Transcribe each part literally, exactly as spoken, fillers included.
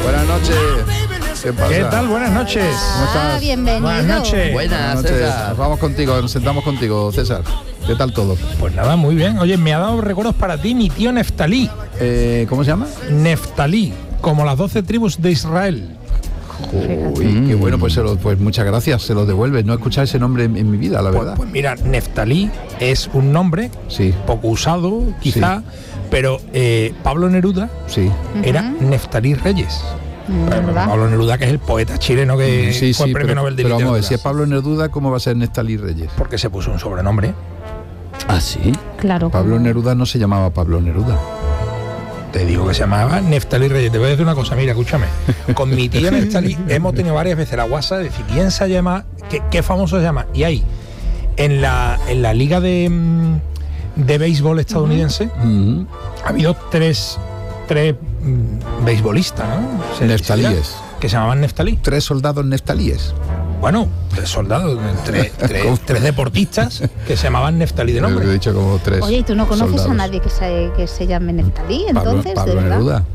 Buenas noches. ¿Qué pasa? ¿Qué tal? Buenas noches. ¿Cómo estás? Ah, bienvenido. Buenas noches. Buenas noches. Nos vamos contigo, nos sentamos contigo, César. ¿Qué tal todo? Pues nada, muy bien. Oye, me ha dado recuerdos para ti mi tío Neftalí. Eh, ¿Cómo se llama? Neftalí, como las doce tribus de Israel. Uy, mm. qué bueno, pues, se lo, pues muchas gracias, se lo devuelve. No he escuchado ese nombre en, en mi vida, la Pues, verdad. pues mira, Neftalí es un nombre Sí. poco usado, quizá, Sí. pero eh, Pablo Neruda Sí. era Neftalí Reyes. ¿Verdad? Pablo Neruda, que es el poeta chileno que Sí, fue sí, premio pero, Nobel de pero vamos a Literatura. ver, si es Pablo Neruda, ¿cómo va a ser Neftalí Reyes? Porque se puso un sobrenombre. ¿Ah, sí? Claro. Pablo Neruda no se llamaba Pablo Neruda. Te digo que se llamaba Neftalí Reyes. Te voy a decir una cosa, mira, escúchame. Con mi tío Neftalí hemos tenido varias veces la guasa de decir quién se llama, qué, qué famoso se llama. Y ahí, en la, en la liga de, de béisbol estadounidense, Mm. ha habido tres, tres mm, beisbolistas, ¿no? Se- Neftalíes. Que se llamaban Neftalí. Tres soldados neftalíes. Bueno, tres soldados, tres, tres, tres deportistas que se llamaban Neftalí de Yo he nombre. dicho como tres. Oye, ¿y tú no conoces soldados. a nadie que se, que se llame Neftalí, Pablo, entonces? Pablo de verdad? Neruda.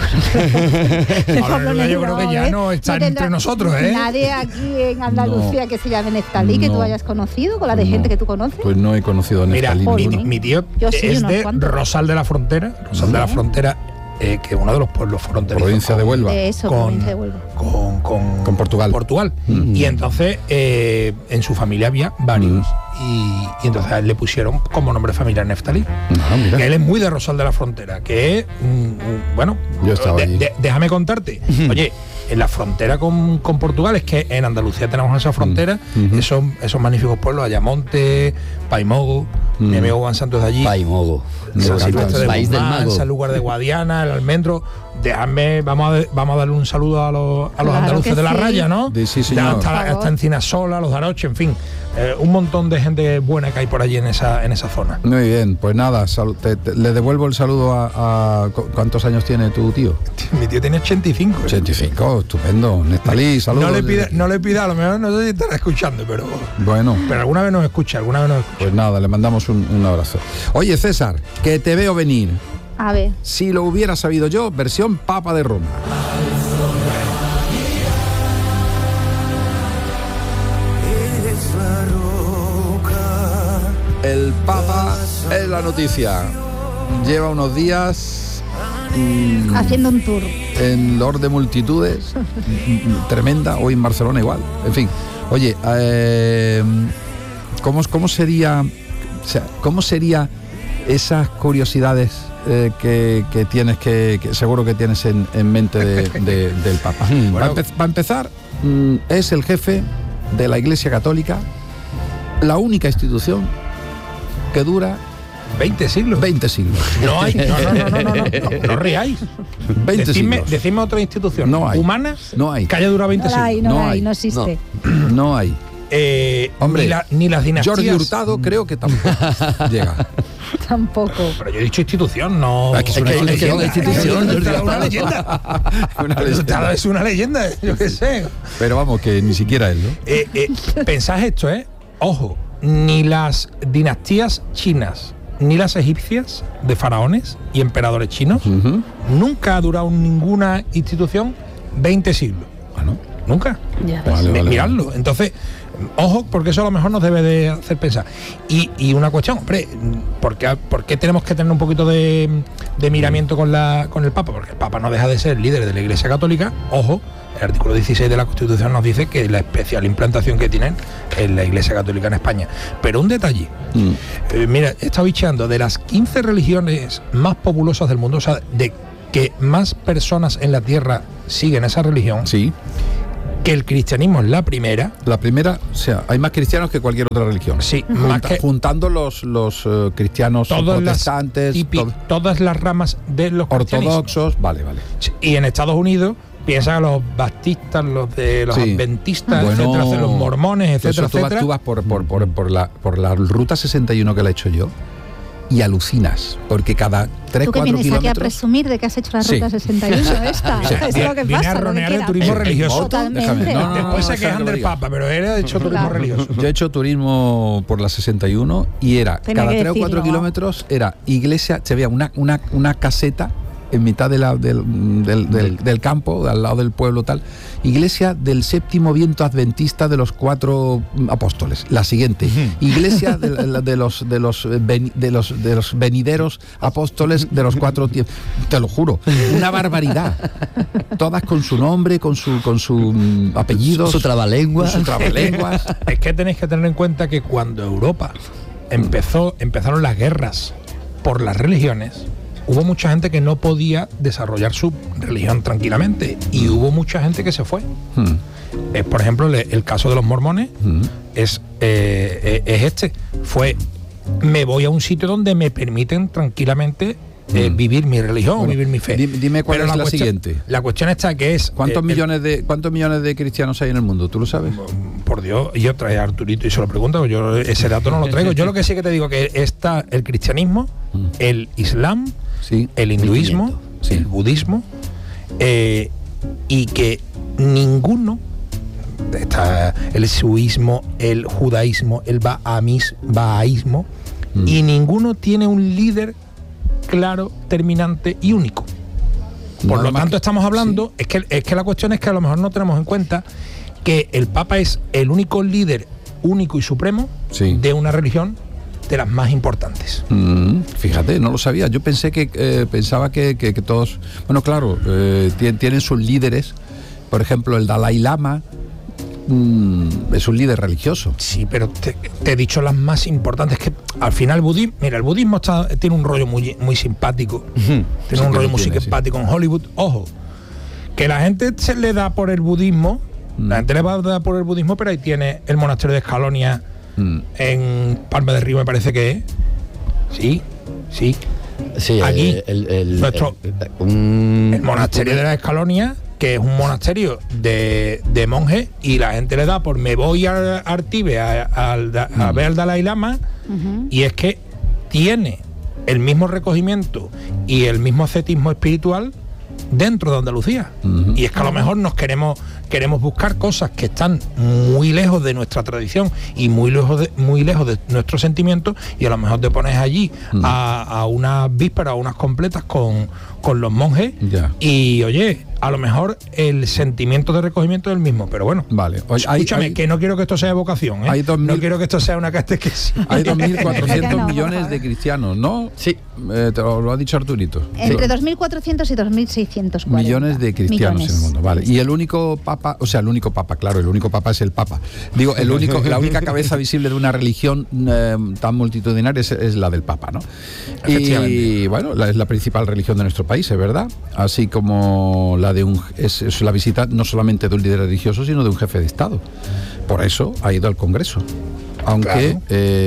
Pablo Neruda yo creo que ya no está tendrá entre nosotros, ¿eh? Nadie aquí en Andalucía No. que se llame Neftalí, que No. tú hayas conocido, con la de No. gente que tú conoces. Pues no he conocido a Mira, Neftalí mi, ninguno. mi tío Yo sí, es unos de cuantos. Rosal de la Frontera, Rosal de la Frontera, eh, que es uno de los pueblos fronterizos Provincia de con- Huelva. De eso, con, provincia de Huelva. con, con, Con Portugal. Portugal. Mm. Y entonces eh, en su familia había varios. Y, y entonces a él le pusieron como nombre familiar Neftalí. Ah, mira. Que él es muy de Rosal de la Frontera, que es, mm, bueno, Yo estaba de- allí. de- déjame contarte. Oye, en la frontera con, con Portugal, es que en Andalucía tenemos esa frontera, Ujú. esos, esos magníficos pueblos, Ayamonte, Paimogo, Mm. mi amigo Juan Santos de allí, Paimogo. Me San encanta Silvestre eso. de País del Guzmán, Mago. San Lugar de Guadiana, el Almendro. Dejadme, vamos a, de- vamos a darle un saludo a los, a los Claro andaluces que de la sí. raya, ¿no? Sí, sí, señor. Hasta, Por favor. hasta Encinasola, los Daroche, en fin. Eh, un montón de gente buena que hay por allí en esa, en esa zona. Muy bien, pues nada, sal- te- te- le devuelvo el saludo a, a- cu- ¿Cuántos años tiene tu tío? Mi tío tiene ochenta y cinco. ¿eh? ochenta y cinco, estupendo. Neftalí, saludos. No le pida, no le pida, a lo mejor no sé si estará escuchando, pero, Bueno, pero alguna vez nos escucha, alguna vez nos escucha. pues nada, le mandamos un, un abrazo. Oye, César, que te veo venir. A ver. Si lo hubiera sabido yo, versión Papa de Roma. El Papa es la noticia. Lleva unos días mm, Haciendo un tour. en Lord de Multitudes, mm, tremenda, hoy en Barcelona igual. En fin, oye, eh, ¿cómo, cómo sería, o sea, cómo sería esas curiosidades eh, que, que tienes que, que seguro que tienes en, en mente de- de- del Papa? Bueno. Para, empe- para empezar, mm, es el jefe de la Iglesia Católica, la única institución que dura veinte siglos. veinte siglos. No hay, no, no, no, no, no, no, no, no riáis. veinte Decidme, siglos. decidme otra institución No hay. humana No hay. que haya durado veinte No la hay, siglos. no, No la hay, hay. no existe. No hay. Eh, Hombre, ni, la- ni las dinastías. Jordi Hurtado creo que tampoco llega. Tampoco. Pero yo he dicho institución, no. Es que es una Es que institución, una institución, Es Jordi una leyenda. Una Hurtado leyenda. es una leyenda, yo qué sé. Pero vamos, que ni siquiera él, ¿no? Eh, eh, pensad esto, ¿eh? Ojo, ni las dinastías chinas, ni las egipcias de faraones y emperadores chinos, Ujú. nunca ha durado ninguna institución veinte siglos. Bueno, Ya Nunca. ves. Vale, Mi- vale, miradlo. Entonces, ojo, porque eso a lo mejor nos debe de hacer pensar. Y, y una cuestión, hombre, ¿por qué, por qué tenemos que tener un poquito de, de miramiento con, la, con el Papa? Porque el Papa no deja de ser líder de la Iglesia Católica. Ojo, el artículo dieciséis de la Constitución nos dice que la especial implantación que tienen en la Iglesia Católica en España. Pero un detalle. Mm. Eh, mira, he estado bicheando de las quince religiones más populosas del mundo, o sea, de que más personas en la Tierra siguen esa religión, Sí. que el cristianismo es la primera. La primera, o sea, hay más cristianos que cualquier otra religión. Sí, Junta- más que juntando los, los eh, cristianos todas las, protestantes, tipi- to- todas las ramas de los cristianismos. ortodoxos, vale, vale. Y en Estados Unidos piensa los baptistas, los de los Sí. adventistas, Bueno, etcétera, los mormones, etcétera, Eso tú vas, etcétera. tú vas por, por, por, por la, por la ruta sesenta y uno que la he hecho yo y alucinas, porque cada tres Tú que cuatro vienes aquí a kilómetros... presumir de que has hecho la Sí. ruta sesenta y uno esta. Sí. Es Viene- lo que viene pasa. a lo que ronear el quiera. turismo religioso. Totalmente. Déjame, no, no, no, Después se déjame quejan que del diga. Papa, pero él ha hecho turismo Claro. religioso. Yo he hecho turismo por la sesenta y uno y era Tenía cada que tres o cuatro decirlo. kilómetros era iglesia, se veía una, una, una caseta en mitad de la, del, del, del, del campo, al lado del pueblo tal, iglesia del séptimo viento adventista de los cuatro apóstoles. La siguiente, iglesia de, de los de los de los de los venideros apóstoles de los cuatro tiempos. Te lo juro, una barbaridad. Todas con su nombre, con su con su apellido, su, su trabalengua. Su trabalenguas. Es que tenéis que tener en cuenta que cuando Europa empezó empezaron las guerras por las religiones, hubo mucha gente que no podía desarrollar su religión tranquilamente y hubo mucha gente que se fue. Hmm. Eh, por ejemplo, le, el caso de los mormones hmm. es, eh, es este. Fue, me voy a un sitio donde me permiten tranquilamente eh, hmm. vivir mi religión, bueno, vivir mi fe. Dime, dime cuál Pero es la, la cuestión, siguiente. La cuestión está que es... ¿Cuántos, eh, millones de, ¿Cuántos millones de cristianos hay en el mundo? ¿Tú lo sabes? Por Dios, yo trae a Arturito y se lo pregunto, yo ese dato no lo traigo. Yo lo que sí que te digo que está el cristianismo, hmm. el islam, sí, el hinduismo, sí, el budismo, eh, y que ninguno, está el suismo, el judaísmo, el bahamis, bahaísmo, mm. y ninguno tiene un líder claro, terminante y único. Por Nada lo tanto, que, estamos hablando, sí. es, que, es que la cuestión es que a lo mejor no tenemos en cuenta que el Papa es el único líder único y supremo sí. de una religión de las más importantes. Mm, fíjate, no lo sabía. Yo pensé que eh, pensaba que, que, que todos, bueno, claro, eh, tienen, tienen sus líderes. Por ejemplo, el Dalai Lama mm, es un líder religioso. Sí, pero te, te he dicho las más importantes, que al final el budismo, mira, el budismo está, tiene un rollo muy, muy simpático. Uh-huh. Tiene sí, un rollo muy tiene, simpático sí. en Hollywood. Ojo, que la gente se le da por el budismo, mm. la gente le va a dar por el budismo, pero ahí tiene el monasterio de Escalonia Mm. en Palma de Río, me parece que es. Sí, sí. Sí, aquí, el, el, nuestro, el, el, un, el monasterio de la Escalonia, que es un monasterio de, de monjes, y la gente le da por me voy a Artibe a, a, a, mm. a ver al Dalai Lama, uh-huh. y es que tiene el mismo recogimiento y el mismo ascetismo espiritual dentro de Andalucía. Uh-huh. Y es que a lo mejor nos queremos queremos buscar cosas que están muy lejos de nuestra tradición y muy lejos de, muy lejos de nuestros sentimientos, y a lo mejor te pones allí uh-huh. a, a unas vísperas o unas completas con, con los monjes yeah. y oye, a lo mejor el sentimiento de recogimiento es el mismo, pero bueno, vale. Oye, escúchame, hay, hay, que no quiero que esto sea evocación, ¿eh? Hay dos mil, no quiero que esto sea una catequesis. Hay dos mil cuatrocientos no, millones de cristianos, ¿no? Sí. Eh, te lo, lo ha dicho Arturito. Entre sí. dos mil cuatrocientos y dos mil seiscientos cuarenta. Millones de cristianos millones. En el mundo, vale. Y el único papa, o sea, el único papa, claro, el único papa es el papa. Digo, el único, la única cabeza visible de una religión eh, tan multitudinaria es, es la del papa, ¿no? Y bueno, la, es la principal religión de nuestro país, es verdad. Así como la de un es, es la visita no solamente de un líder religioso, sino de un jefe de Estado. Por eso ha ido al Congreso. Aunque claro.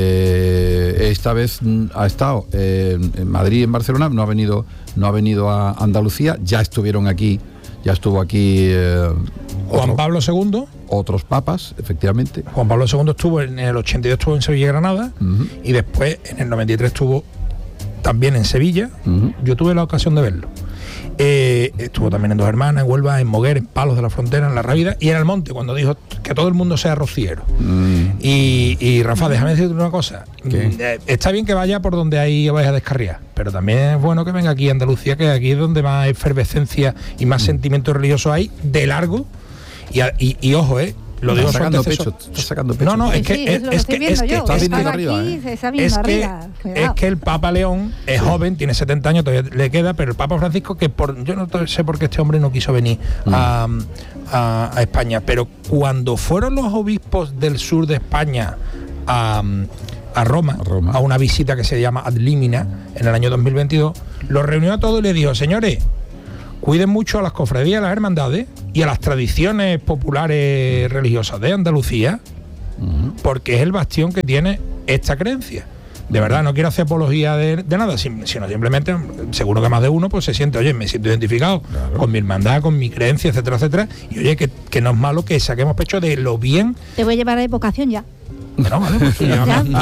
eh, esta vez ha estado eh, en Madrid y en Barcelona, no ha venido, no ha venido a Andalucía, ya estuvieron aquí, ya estuvo aquí eh, Juan otro, Pablo segundo. Otros papas, efectivamente. Juan Pablo segundo estuvo en el ochenta y dos estuvo en Sevilla y Granada, uh-huh. y después en el noventa y tres estuvo también en Sevilla. Uh-huh. Yo tuve la ocasión de verlo. Eh, estuvo también en Dos Hermanas, en Huelva, en Moguer, en Palos de la Frontera, en La Rábida y en Almonte, cuando dijo que todo el mundo sea rociero. Mm. Y, y Rafa, déjame decirte una cosa. Eh, está bien que vaya por donde ahí vais a descarriar, pero también es bueno que venga aquí a Andalucía, que aquí es donde más efervescencia y más mm. sentimiento religioso hay, de largo. Y, y, y ojo, eh. Lo digo sacando pecho, estás sacando pecho. No, no, es que sí, es, es, es que es que estás viniendo arriba, aquí, ¿eh? es, es que es que el Papa León es sí. joven, tiene setenta años, todavía le queda, pero el Papa Francisco, que por yo no sé por qué este hombre no quiso venir mm. a, a, a España, pero cuando fueron los obispos del sur de España a, a, Roma, a Roma, a una visita que se llama Ad Limina en el año dos mil veintidós, los reunió a todos y le dijo: señores, cuiden mucho a las cofradías, a las hermandades y a las tradiciones populares religiosas de Andalucía, uh-huh. porque es el bastión que tiene esta creencia. De verdad, no quiero hacer apología de, de nada, sino simplemente, seguro que más de uno pues se siente, oye, me siento identificado claro. con mi hermandad, con mi creencia, etcétera, etcétera, y oye, que, que no es malo que saquemos pecho de lo bien. Te voy a llevar a evocación ya. No, vale, pues ya, ya, ya,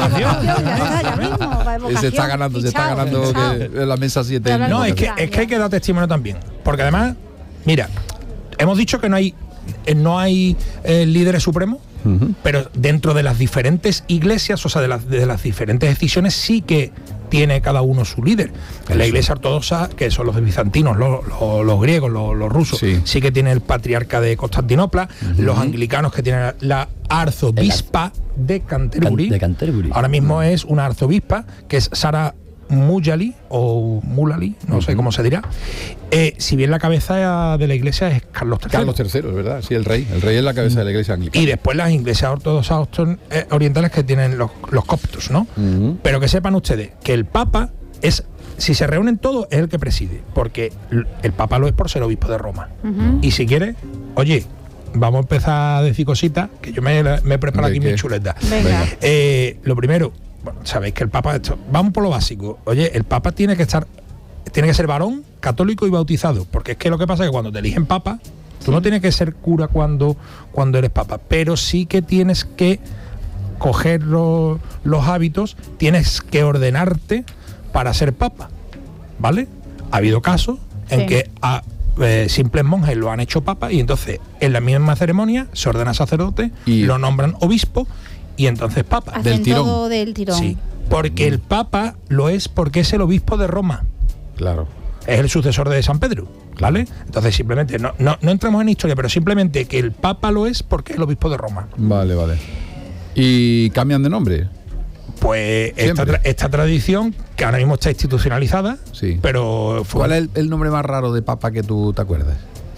ya se está ganando, se está ganando que la mesa siete. No, es que, es que hay que dar testimonio también, porque además, mira, hemos dicho que no hay no hay eh, líderes supremos, uh-huh. pero dentro de las diferentes iglesias, o sea, de las, de las diferentes decisiones, sí que tiene cada uno su líder. En la Iglesia Ortodoxa, que son los bizantinos, los, los, los griegos, los, los rusos, sí. sí que tiene el patriarca de Constantinopla, uh-huh. los anglicanos que tienen la arzobispa de Canterbury. Can, de Canterbury. Ahora mismo uh-huh. es una arzobispa, que es Sara Mullally, o Mullally, no uh-huh. sé cómo se dirá. Eh, si bien la cabeza de la iglesia es Carlos tercero. Carlos tercero, es verdad, sí, el rey. El rey es la cabeza de la iglesia anglicana. Y después las iglesias ortodoxas orientales que tienen los, los coptos, ¿no? Uh-huh. Pero que sepan ustedes que el Papa es, si se reúnen todos, es el que preside, porque el Papa lo es por ser obispo de Roma. Uh-huh. Y si quiere, oye, vamos a empezar a decir cositas, que yo me, me he preparado aquí mi chuleta. Venga. Eh, lo primero, bueno, sabéis que el Papa, esto, vamos por lo básico. Oye, el Papa tiene que estar, tiene que ser varón, católico y bautizado, porque es que lo que pasa es que cuando te eligen Papa, tú sí. no tienes que ser cura cuando, cuando eres Papa, pero sí que tienes que coger lo, los hábitos, tienes que ordenarte para ser Papa, ¿vale? Ha habido casos en sí. que a eh, simples monjes lo han hecho Papa y entonces en la misma ceremonia se ordena sacerdote, y lo nombran obispo y entonces Papa. Hacen del tirón. Todo del tirón. Sí, porque mm. el Papa lo es porque es el obispo de Roma. Claro. Es el sucesor de San Pedro, ¿vale? Entonces simplemente, no, no, no entramos en historia, pero simplemente que el Papa lo es porque es el obispo de Roma. Vale, vale. ¿Y cambian de nombre? Pues esta, tra- esta tradición, que ahora mismo está institucionalizada, sí. pero... Fue... ¿Cuál es el, el nombre más raro de Papa que tú te acuerdas?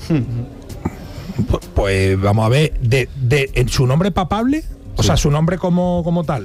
pues, pues vamos a ver, de, de, en su nombre papable... O sí. sea, su nombre como, como tal.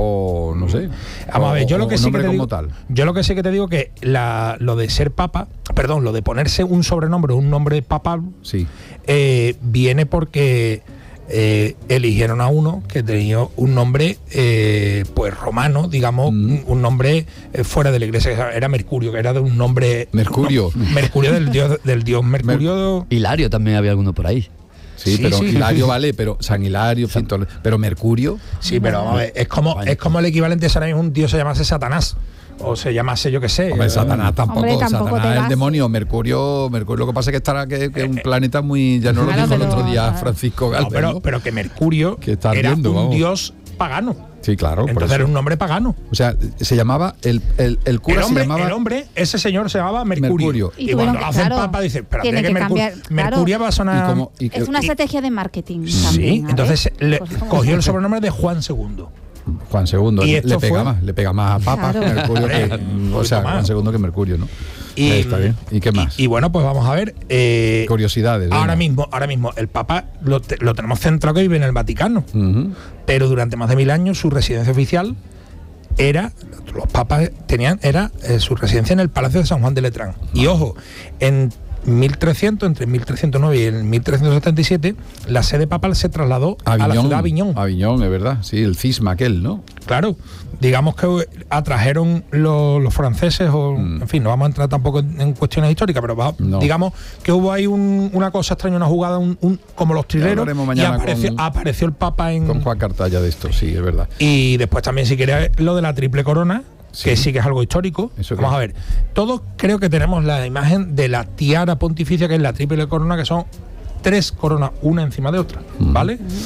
O no sé. Vamos o, a ver, yo lo que sí que te como digo, tal. yo lo que sí que te digo que la, lo de ser papa, perdón, lo de ponerse un sobrenombre, un nombre papal, sí. eh, viene porque eh, eligieron a uno que tenía un nombre eh, pues romano, digamos, mm. un, un nombre eh, fuera de la iglesia, era Mercurio, que era de un nombre Mercurio. No, Mercurio del dios del dios Mercurio. Mer- Hilario también había alguno por ahí. Sí, sí, pero sí, Hilario sí. vale, pero San Hilario, San... pero Mercurio. Sí, pero vamos a ver, es como, es como el equivalente a ahora mismo un tío se llamase Satanás. O se llamase, yo qué sé. Hombre, Satanás tampoco, Hombre, tampoco Satanás es el demonio. Mercurio, Mercurio lo que pasa es que estará que, que es un planeta muy, ya no lo dijo el otro día Francisco Galvez, no, pero, ¿no? pero que Mercurio que está era viendo, un vamos. dios pagano. Sí, claro. Entonces era un nombre pagano. O sea, se llamaba, el, el, el cura el hombre, se llamaba... El hombre, ese señor se llamaba Mercurio. Mercurio. Y, y cuando que, lo hacen claro, papa dice, espérate que, que Mercurio, cambiar, Mercurio claro. va a sonar... ¿Y cómo, y que, es una y, estrategia de marketing sí, también. Entonces le, pues cogió el sobrenombre de Juan segundo. Juan segundo, y le, esto le pega fue... más, le pega más a Papa claro. Mercurio que, o sea, Juan segundo que Mercurio, ¿no? Y, está bien. ¿Y qué más? Y, y bueno, pues vamos a ver. Eh, Curiosidades. Ahora mismo, ahora mismo, el Papa lo, te, lo tenemos centrado que vive en el Vaticano, uh-huh. pero durante más de mil años su residencia oficial era, los papas tenían, era eh, su residencia en el Palacio de San Juan de Letrán. Uh-huh. Y ojo, en mil trescientos, entre mil trescientos nueve y en mil trescientos setenta y siete, la sede papal se trasladó Aviñón, a la ciudad de Aviñón. Aviñón, es verdad, sí, el cisma aquel, ¿no? Claro, digamos que atrajeron los, los franceses, o mm. en fin, no vamos a entrar tampoco en, en cuestiones históricas, pero va, no. digamos que hubo ahí un, una cosa extraña, una jugada, un, un, como los trileros, y apareció, con, apareció el Papa en... Con Juan Cartalla de esto, sí, es verdad. Y después también, si quieres, lo de la triple corona, sí. que sí que es algo histórico. ¿Eso Vamos qué? a ver, todos creo que tenemos la imagen de la tiara pontificia, que es la triple corona, que son tres coronas, una encima de otra, mm. ¿vale? Mm.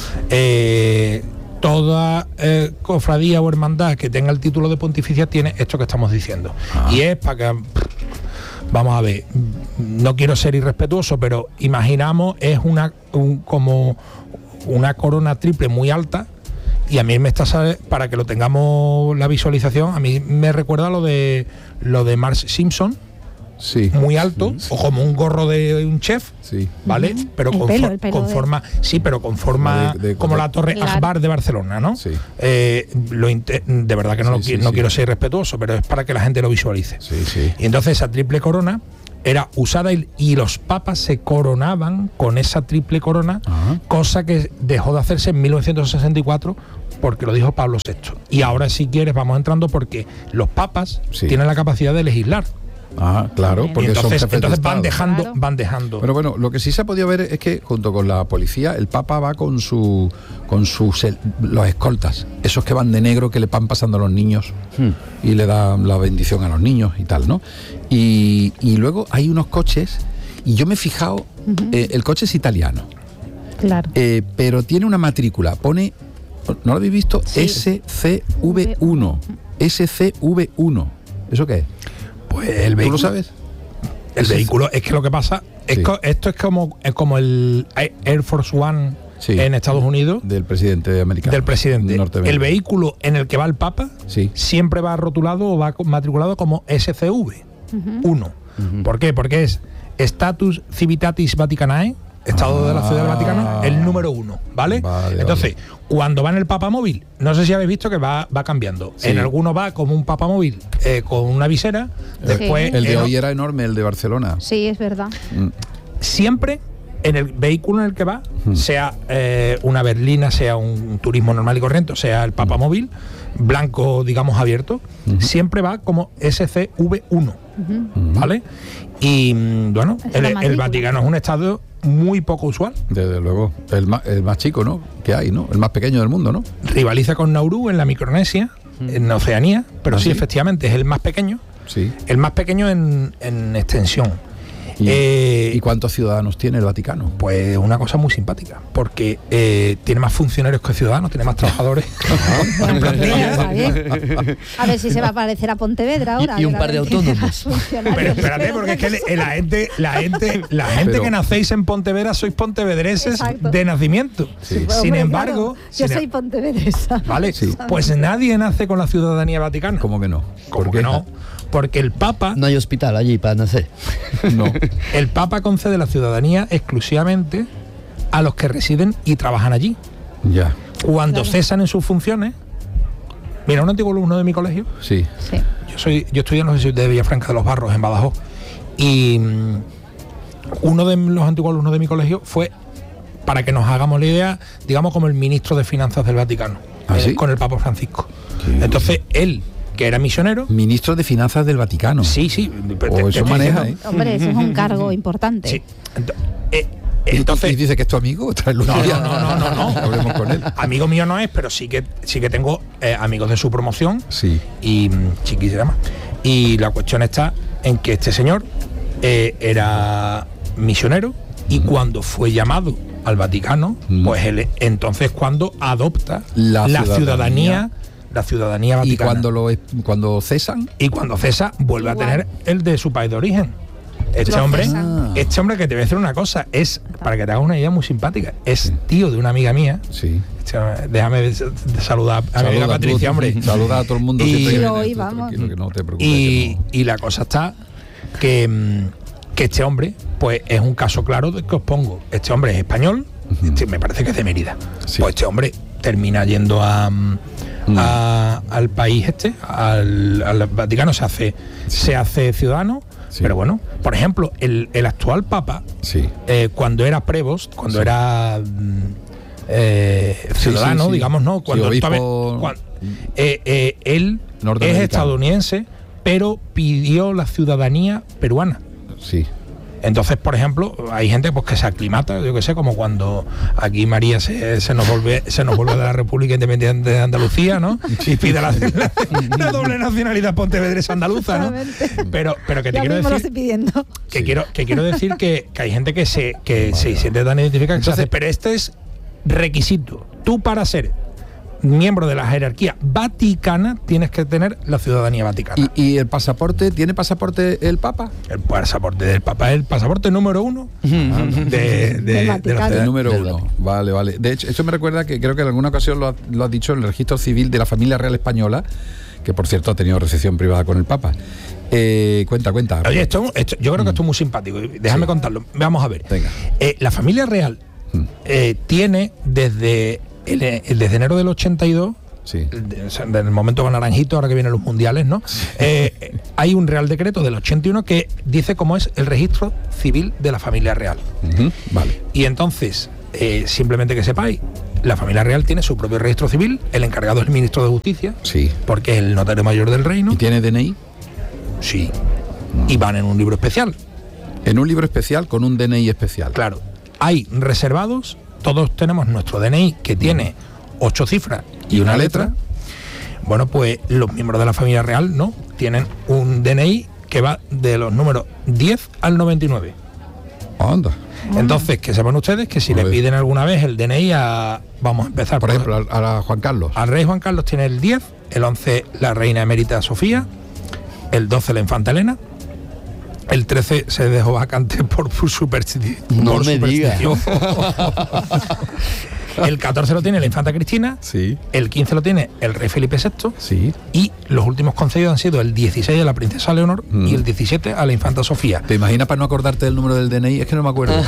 Eh, toda eh, cofradía o hermandad que tenga el título de pontificia tiene esto que estamos diciendo. Ah. Y es para que... Vamos a ver, no quiero ser irrespetuoso, pero imaginamos, es una un, como una corona triple muy alta. Y a mí me está, para que lo tengamos la visualización, a mí me recuerda lo de lo de Marge Simpson, sí, muy alto, sí, o como un gorro de un chef, sí, ¿vale? Uh-huh. Pero el con, pelo, for, el pelo con de... forma, sí, pero con forma de, de, como de, la Torre claro. Akbar de Barcelona, ¿no? Sí. Eh, lo inte- de verdad que no, sí, lo, sí, no sí. quiero ser irrespetuoso, pero es para que la gente lo visualice. Sí, sí. Y entonces esa triple corona era usada y, y los papas se coronaban con esa triple corona, Ajá. cosa que dejó de hacerse en mil novecientos sesenta y cuatro porque lo dijo Pablo sexto. Y ahora, si quieres, vamos entrando porque los papas sí. tienen la capacidad de legislar. Ah, claro, porque entonces, son jefes entonces de van Estado. dejando, Claro. van dejando. Pero bueno, lo que sí se ha podido ver es que junto con la policía, el Papa va con su con sus los escoltas, esos que van de negro, que le van pasando a los niños hmm. y le dan la bendición a los niños y tal, ¿no? Y, y luego hay unos coches, y yo me he fijado, uh-huh. eh, el coche es italiano, claro. eh, pero tiene una matrícula, pone, ¿no lo habéis visto? Sí. S C V uno. S C V uno. ¿Eso qué es? Pues el ¿Tú vehículo, lo sabes? El Ese- vehículo, es que lo que pasa, es Sí. co- esto es como, es como el Air Force One Sí. en Estados Unidos, Del presidente americano. del presidente. norteamericano. El vehículo en el que va el Papa Sí. siempre va rotulado o va co- matriculado como S C V uno. ¿Por qué? Porque es Status Civitatis Vaticanae, Estado de la Ciudad del Vaticano, el número uno, ¿vale? Vale, Entonces, cuando va en el papamóvil, no sé si habéis visto que va, va cambiando. Sí. En algunos va como un papamóvil eh, con una visera, después El de en- hoy era enorme, el de Barcelona. Sí, es verdad. Mm. siempre en el vehículo en el que va, Hmm. sea eh, una berlina, sea un turismo normal y corriente, o sea el papamóvil, blanco, digamos, abierto, siempre va como S C V uno, ¿vale? Y mm, bueno, Es el, la el matrícula. Vaticano es un estado muy poco usual. Desde luego. El más, el más chico, ¿no? Que hay, ¿no? El más pequeño del mundo, ¿no? Rivaliza con Nauru en la Micronesia, en Oceanía, pero ¿Ah, sí, sí? efectivamente, es el más pequeño, Sí. el más pequeño en, en extensión. ¿Y, Eh, ¿y cuántos ciudadanos tiene el Vaticano? Pues una cosa muy simpática, porque eh, tiene más funcionarios que ciudadanos, tiene más trabajadores. Bueno, pues mira, está bien. A ver si se va a parecer a Pontevedra ahora. Y- y un que par de también tiene autónomos. más funcionarios. Pero espérate, porque es que le- la gente, la gente, la gente Pero- que nacéis en Pontevedra sois pontevedreses Exacto. de nacimiento. Sí. Pues, Sin hombre, embargo, claro, yo sin soy em- pontevedresa. vale, Sí. pues nadie nace con la ciudadanía vaticana. ¿Cómo que no? ¿Cómo ¿Por que qué? no? Porque el Papa, No hay hospital allí para nacer. No. el Papa concede la ciudadanía exclusivamente a los que residen y trabajan allí. Ya. Cuando Claro. cesan en sus funciones, mira, un antiguo alumno de mi colegio, Sí. Sí. yo soy, yo estudié en la Universidad de Villafranca de los Barros, en Badajoz, y mm, uno de los antiguos alumnos de mi colegio fue, para que nos hagamos la idea, digamos como el ministro de Finanzas del Vaticano, ¿Ah, eh, sí? con el Papa Francisco. Sí. Entonces, él, que era misionero, Ministro de Finanzas del Vaticano. sí, sí, te- O te eso estoy maneja, diciendo- ¿eh? Hombre, ese es un cargo importante. Sí. Ento- eh, Y- entonces, y dice que es tu amigo, tráelo un No, día. no, no, no, no, no. Hablemos con él. amigo mío no es, pero sí que sí que tengo eh, amigos de su promoción. Sí. Y mm, Chiqui se llama. Y la cuestión está en que este señor eh, era misionero y cuando fue llamado al Vaticano, Mm. pues él entonces cuando adopta La la, ciudadanía. ciudadanía, la ciudadanía Y vaticana. cuando lo es- cuando cesan, Y cuando cesa, vuelve Igual. a tener el de su país de origen. Este Lo hombre, cesan. este hombre que te voy a decir una cosa, es, para que te hagas una idea muy simpática, es tío de una amiga mía. sí. Déjame de- de saludar a mi Saluda amiga tú, Patricia, hombre. Saluda a todo el mundo Y- siempre que Sí, viene hoy esto, vamos. tranquilo, que no te preocupes. Y, que no. y la cosa está que, mm, que este hombre, pues es un caso claro de que os pongo. Este hombre es español, este me parece que es de Mérida. Sí. Pues este hombre termina yendo a, mm, a- al país este, al, al Vaticano, se hace, se hace ciudadano. Sí. Pero bueno, por ejemplo, el, el actual Papa, Sí. eh, cuando era prevost, cuando Sí. era mm, eh, ciudadano, sí, sí. digamos, ¿no? Sí, Cuando obispo- todavía- cuan- eh, eh, él es Norteamericano. estadounidense, pero pidió la ciudadanía peruana. Sí. Entonces, por ejemplo, hay gente pues que se aclimata, yo que sé, como cuando aquí María se, se nos vuelve se nos vuelve de la República Independiente de Andalucía, ¿no? Y pide la, la- la doble nacionalidad pontevedresa andaluza, ¿no? Exactamente. Pero, pero que te Ya quiero mismo lo decir estoy pidiendo. que Sí. quiero que quiero decir que, que hay gente que se que se siente tan identificada que se Entonces- hace, pero este es requisito. Tú, para ser miembro de la jerarquía vaticana, tienes que tener la ciudadanía vaticana. ¿Y, y el pasaporte? ¿Tiene pasaporte el Papa? El pasaporte del Papa es el pasaporte número uno de, de- de la Vaticano. ciudad. El número del uno. Vaticano. Vale, vale. De hecho, esto me recuerda que creo que en alguna ocasión lo has lo has dicho en el registro civil de la familia real española, que por cierto ha tenido recepción privada con el Papa. Eh, cuenta, cuenta. Oye, esto, esto- yo creo que esto es muy simpático. Déjame Sí. contarlo. Vamos a ver. Venga. Eh, la familia real Mm. eh, tiene desde, el- el- desde enero del ochenta y dos, Sí. de- o sea, en el momento con Naranjito, ahora que vienen los mundiales, ¿no? Eh, hay un Real Decreto del ochenta y uno que dice cómo es el registro civil de la familia real. Ujú, vale. Y entonces, eh, simplemente que sepáis, la familia real tiene su propio registro civil, el encargado es el ministro de Justicia, Sí. porque es el notario mayor del reino. ¿Y tiene D N I? Sí. Y van en un libro especial. En un libro especial con un D N I especial. Claro, hay reservados, todos tenemos nuestro D N I que tiene ocho cifras y una letra. Bueno, pues los miembros de la familia real, ¿no? Tienen un D N I que va de los números diez al noventa y nueve. Anda. Entonces, que sepan ustedes que si le Joder. piden alguna vez el D N I a... Vamos a empezar Por ejemplo, a, a Juan Carlos. al rey Juan Carlos tiene el diez, el once la reina emérita Sofía, el doce la infanta Elena, el trece se dejó vacante por superstición. No por me superstición. El catorce lo tiene la infanta Cristina, Sí. el quince lo tiene el rey Felipe sexto, Sí. y los últimos concedidos han sido el dieciséis a la princesa Leonor Mm. y el diecisiete a la infanta Sofía. ¿Te imaginas para no acordarte del número del D N I? Es que no me acuerdo.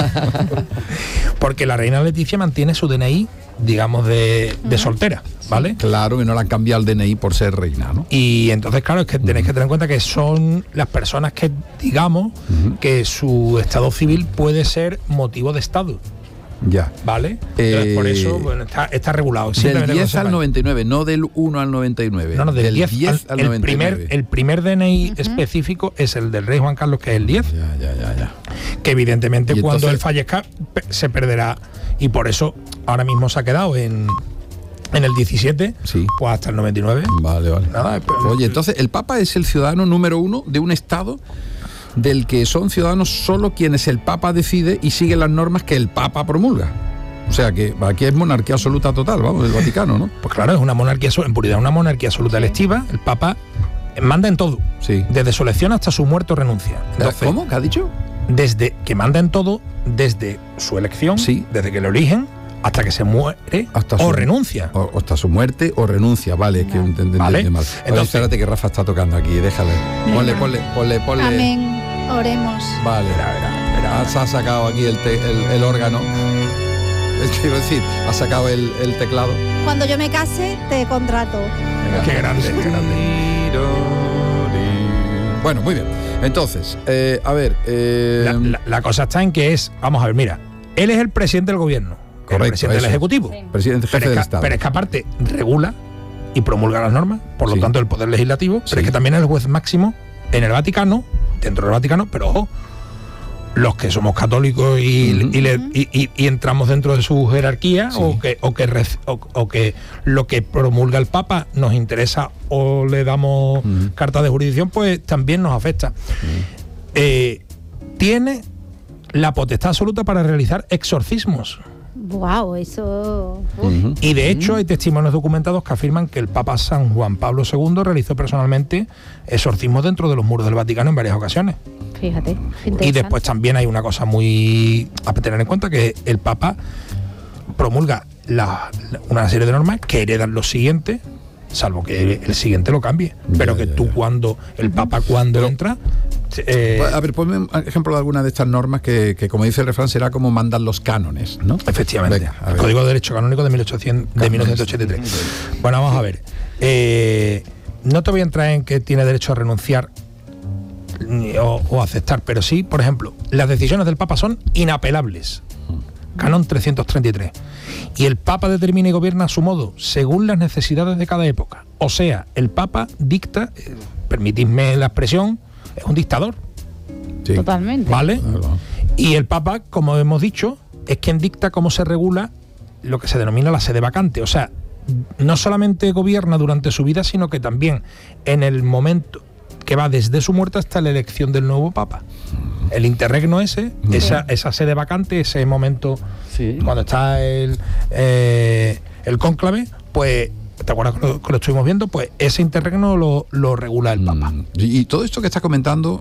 Porque la reina Leticia mantiene su D N I, digamos, de, de soltera, ¿vale? Claro que no le han cambiado el D N I por ser reina, ¿no? Y entonces, claro, es que tenéis que tener en cuenta que son las personas que, digamos, Ujú. que su estado civil puede ser motivo de estado, Ya. ¿vale? Entonces, Eh, por eso, bueno, está, está regulado. Del Simplemente que lo diez al sepáis. noventa y nueve, no del uno al noventa y nueve. No, no, del diez, al, el, noventa y nueve. primer, el primer D N I específico es el del rey Juan Carlos, que es el diez, Ya, ya, ya, ya. que evidentemente Y cuando entonces- él fallezca pe- se perderá, y por eso ahora mismo se ha quedado en, en el diecisiete, Sí. pues hasta el noventa y nueve. Vale, vale. Nada, pues- Oye, entonces el Papa es el ciudadano número uno de un Estado del que son ciudadanos solo quienes el Papa decide y sigue las normas que el Papa promulga. O sea que aquí es monarquía absoluta total, vamos, del Vaticano, ¿no? Pues claro, es una monarquía, en puridad, una monarquía absoluta electiva. El Papa manda en todo, Sí. desde su elección hasta su muerte o renuncia. Entonces, ¿Cómo? ¿Qué ha dicho? desde que manda en todo, desde su elección, Sí. desde que lo eligen, hasta que se muere Hasta o su- renuncia. O, o hasta su muerte o renuncia, vale, es que entendí Vale. mal. A ver, Entonces- espérate que Rafa está tocando aquí, déjale. Ponle, Venga. ponle, ponle, ponle. Amén. Oremos. Vale. Ah, se ha sacado aquí el, te- el, el órgano. Es que, quiero decir, ha sacado el, el teclado. Cuando yo me case, te contrato. Venga. Qué grande, qué grande. Bueno, muy bien. Entonces, eh, a ver. eh, La, la- la cosa está en que es, vamos a ver, mira, él es el presidente del gobierno, Correcto, el presidente del eso. Ejecutivo. Sí. presidente jefe Pero del es, que, Estado. pero es que aparte regula y promulga las normas, por lo Sí. tanto el poder legislativo, pero Sí. es que también es el juez máximo en el Vaticano, dentro del Vaticano, pero ojo, los que somos católicos y, Ujú. y, le- y- y- y entramos dentro de su jerarquía, Sí. o, que, o, que rec- o, o que lo que promulga el Papa nos interesa o le damos Ujú. carta de jurisdicción, pues también nos afecta. Eh, tiene la potestad absoluta para realizar exorcismos. Wow, eso. Uf. Ujú. Y de hecho hay testimonios documentados que afirman que el Papa San Juan Pablo segundo realizó personalmente exorcismos dentro de los muros del Vaticano en varias ocasiones. Fíjate. Y interesante. después también hay una cosa muy a tener en cuenta, que el Papa promulga la- la- una serie de normas que heredan los siguientes, salvo que el siguiente lo cambie. Ya, Pero que ya, tú ya. cuando, el Papa cuando Pero- entra... eh, A ver, ponme un ejemplo de alguna de estas normas que, que, como dice el refrán, será como mandan los cánones, ¿no? Efectivamente. Venga, a el ver. Código de Derecho Canónico de, mil ochocientos, de mil novecientos ochenta y tres. Bueno, vamos a ver. Eh, no te voy a entrar en que tiene derecho a renunciar ni- o, o aceptar, pero sí, por ejemplo, las decisiones del Papa son inapelables. Canon trescientos treinta y tres. Y el Papa determina y gobierna a su modo, según las necesidades de cada época. O sea, el Papa dicta, eh, permitidme la expresión, es un dictador, Sí. Totalmente. ¿vale? Claro. Y el Papa, como hemos dicho, es quien dicta cómo se regula lo que se denomina la sede vacante. O sea, no solamente gobierna durante su vida, sino que también en el momento que va desde su muerte hasta la elección del nuevo Papa. El interregno ese, esa, esa sede vacante, ese momento Sí. cuando está el, eh, el cónclave, pues, ¿te acuerdas que lo, que lo estuvimos viendo? Pues ese interregno lo, lo regula el Papa. Mm. Y, y todo esto que está comentando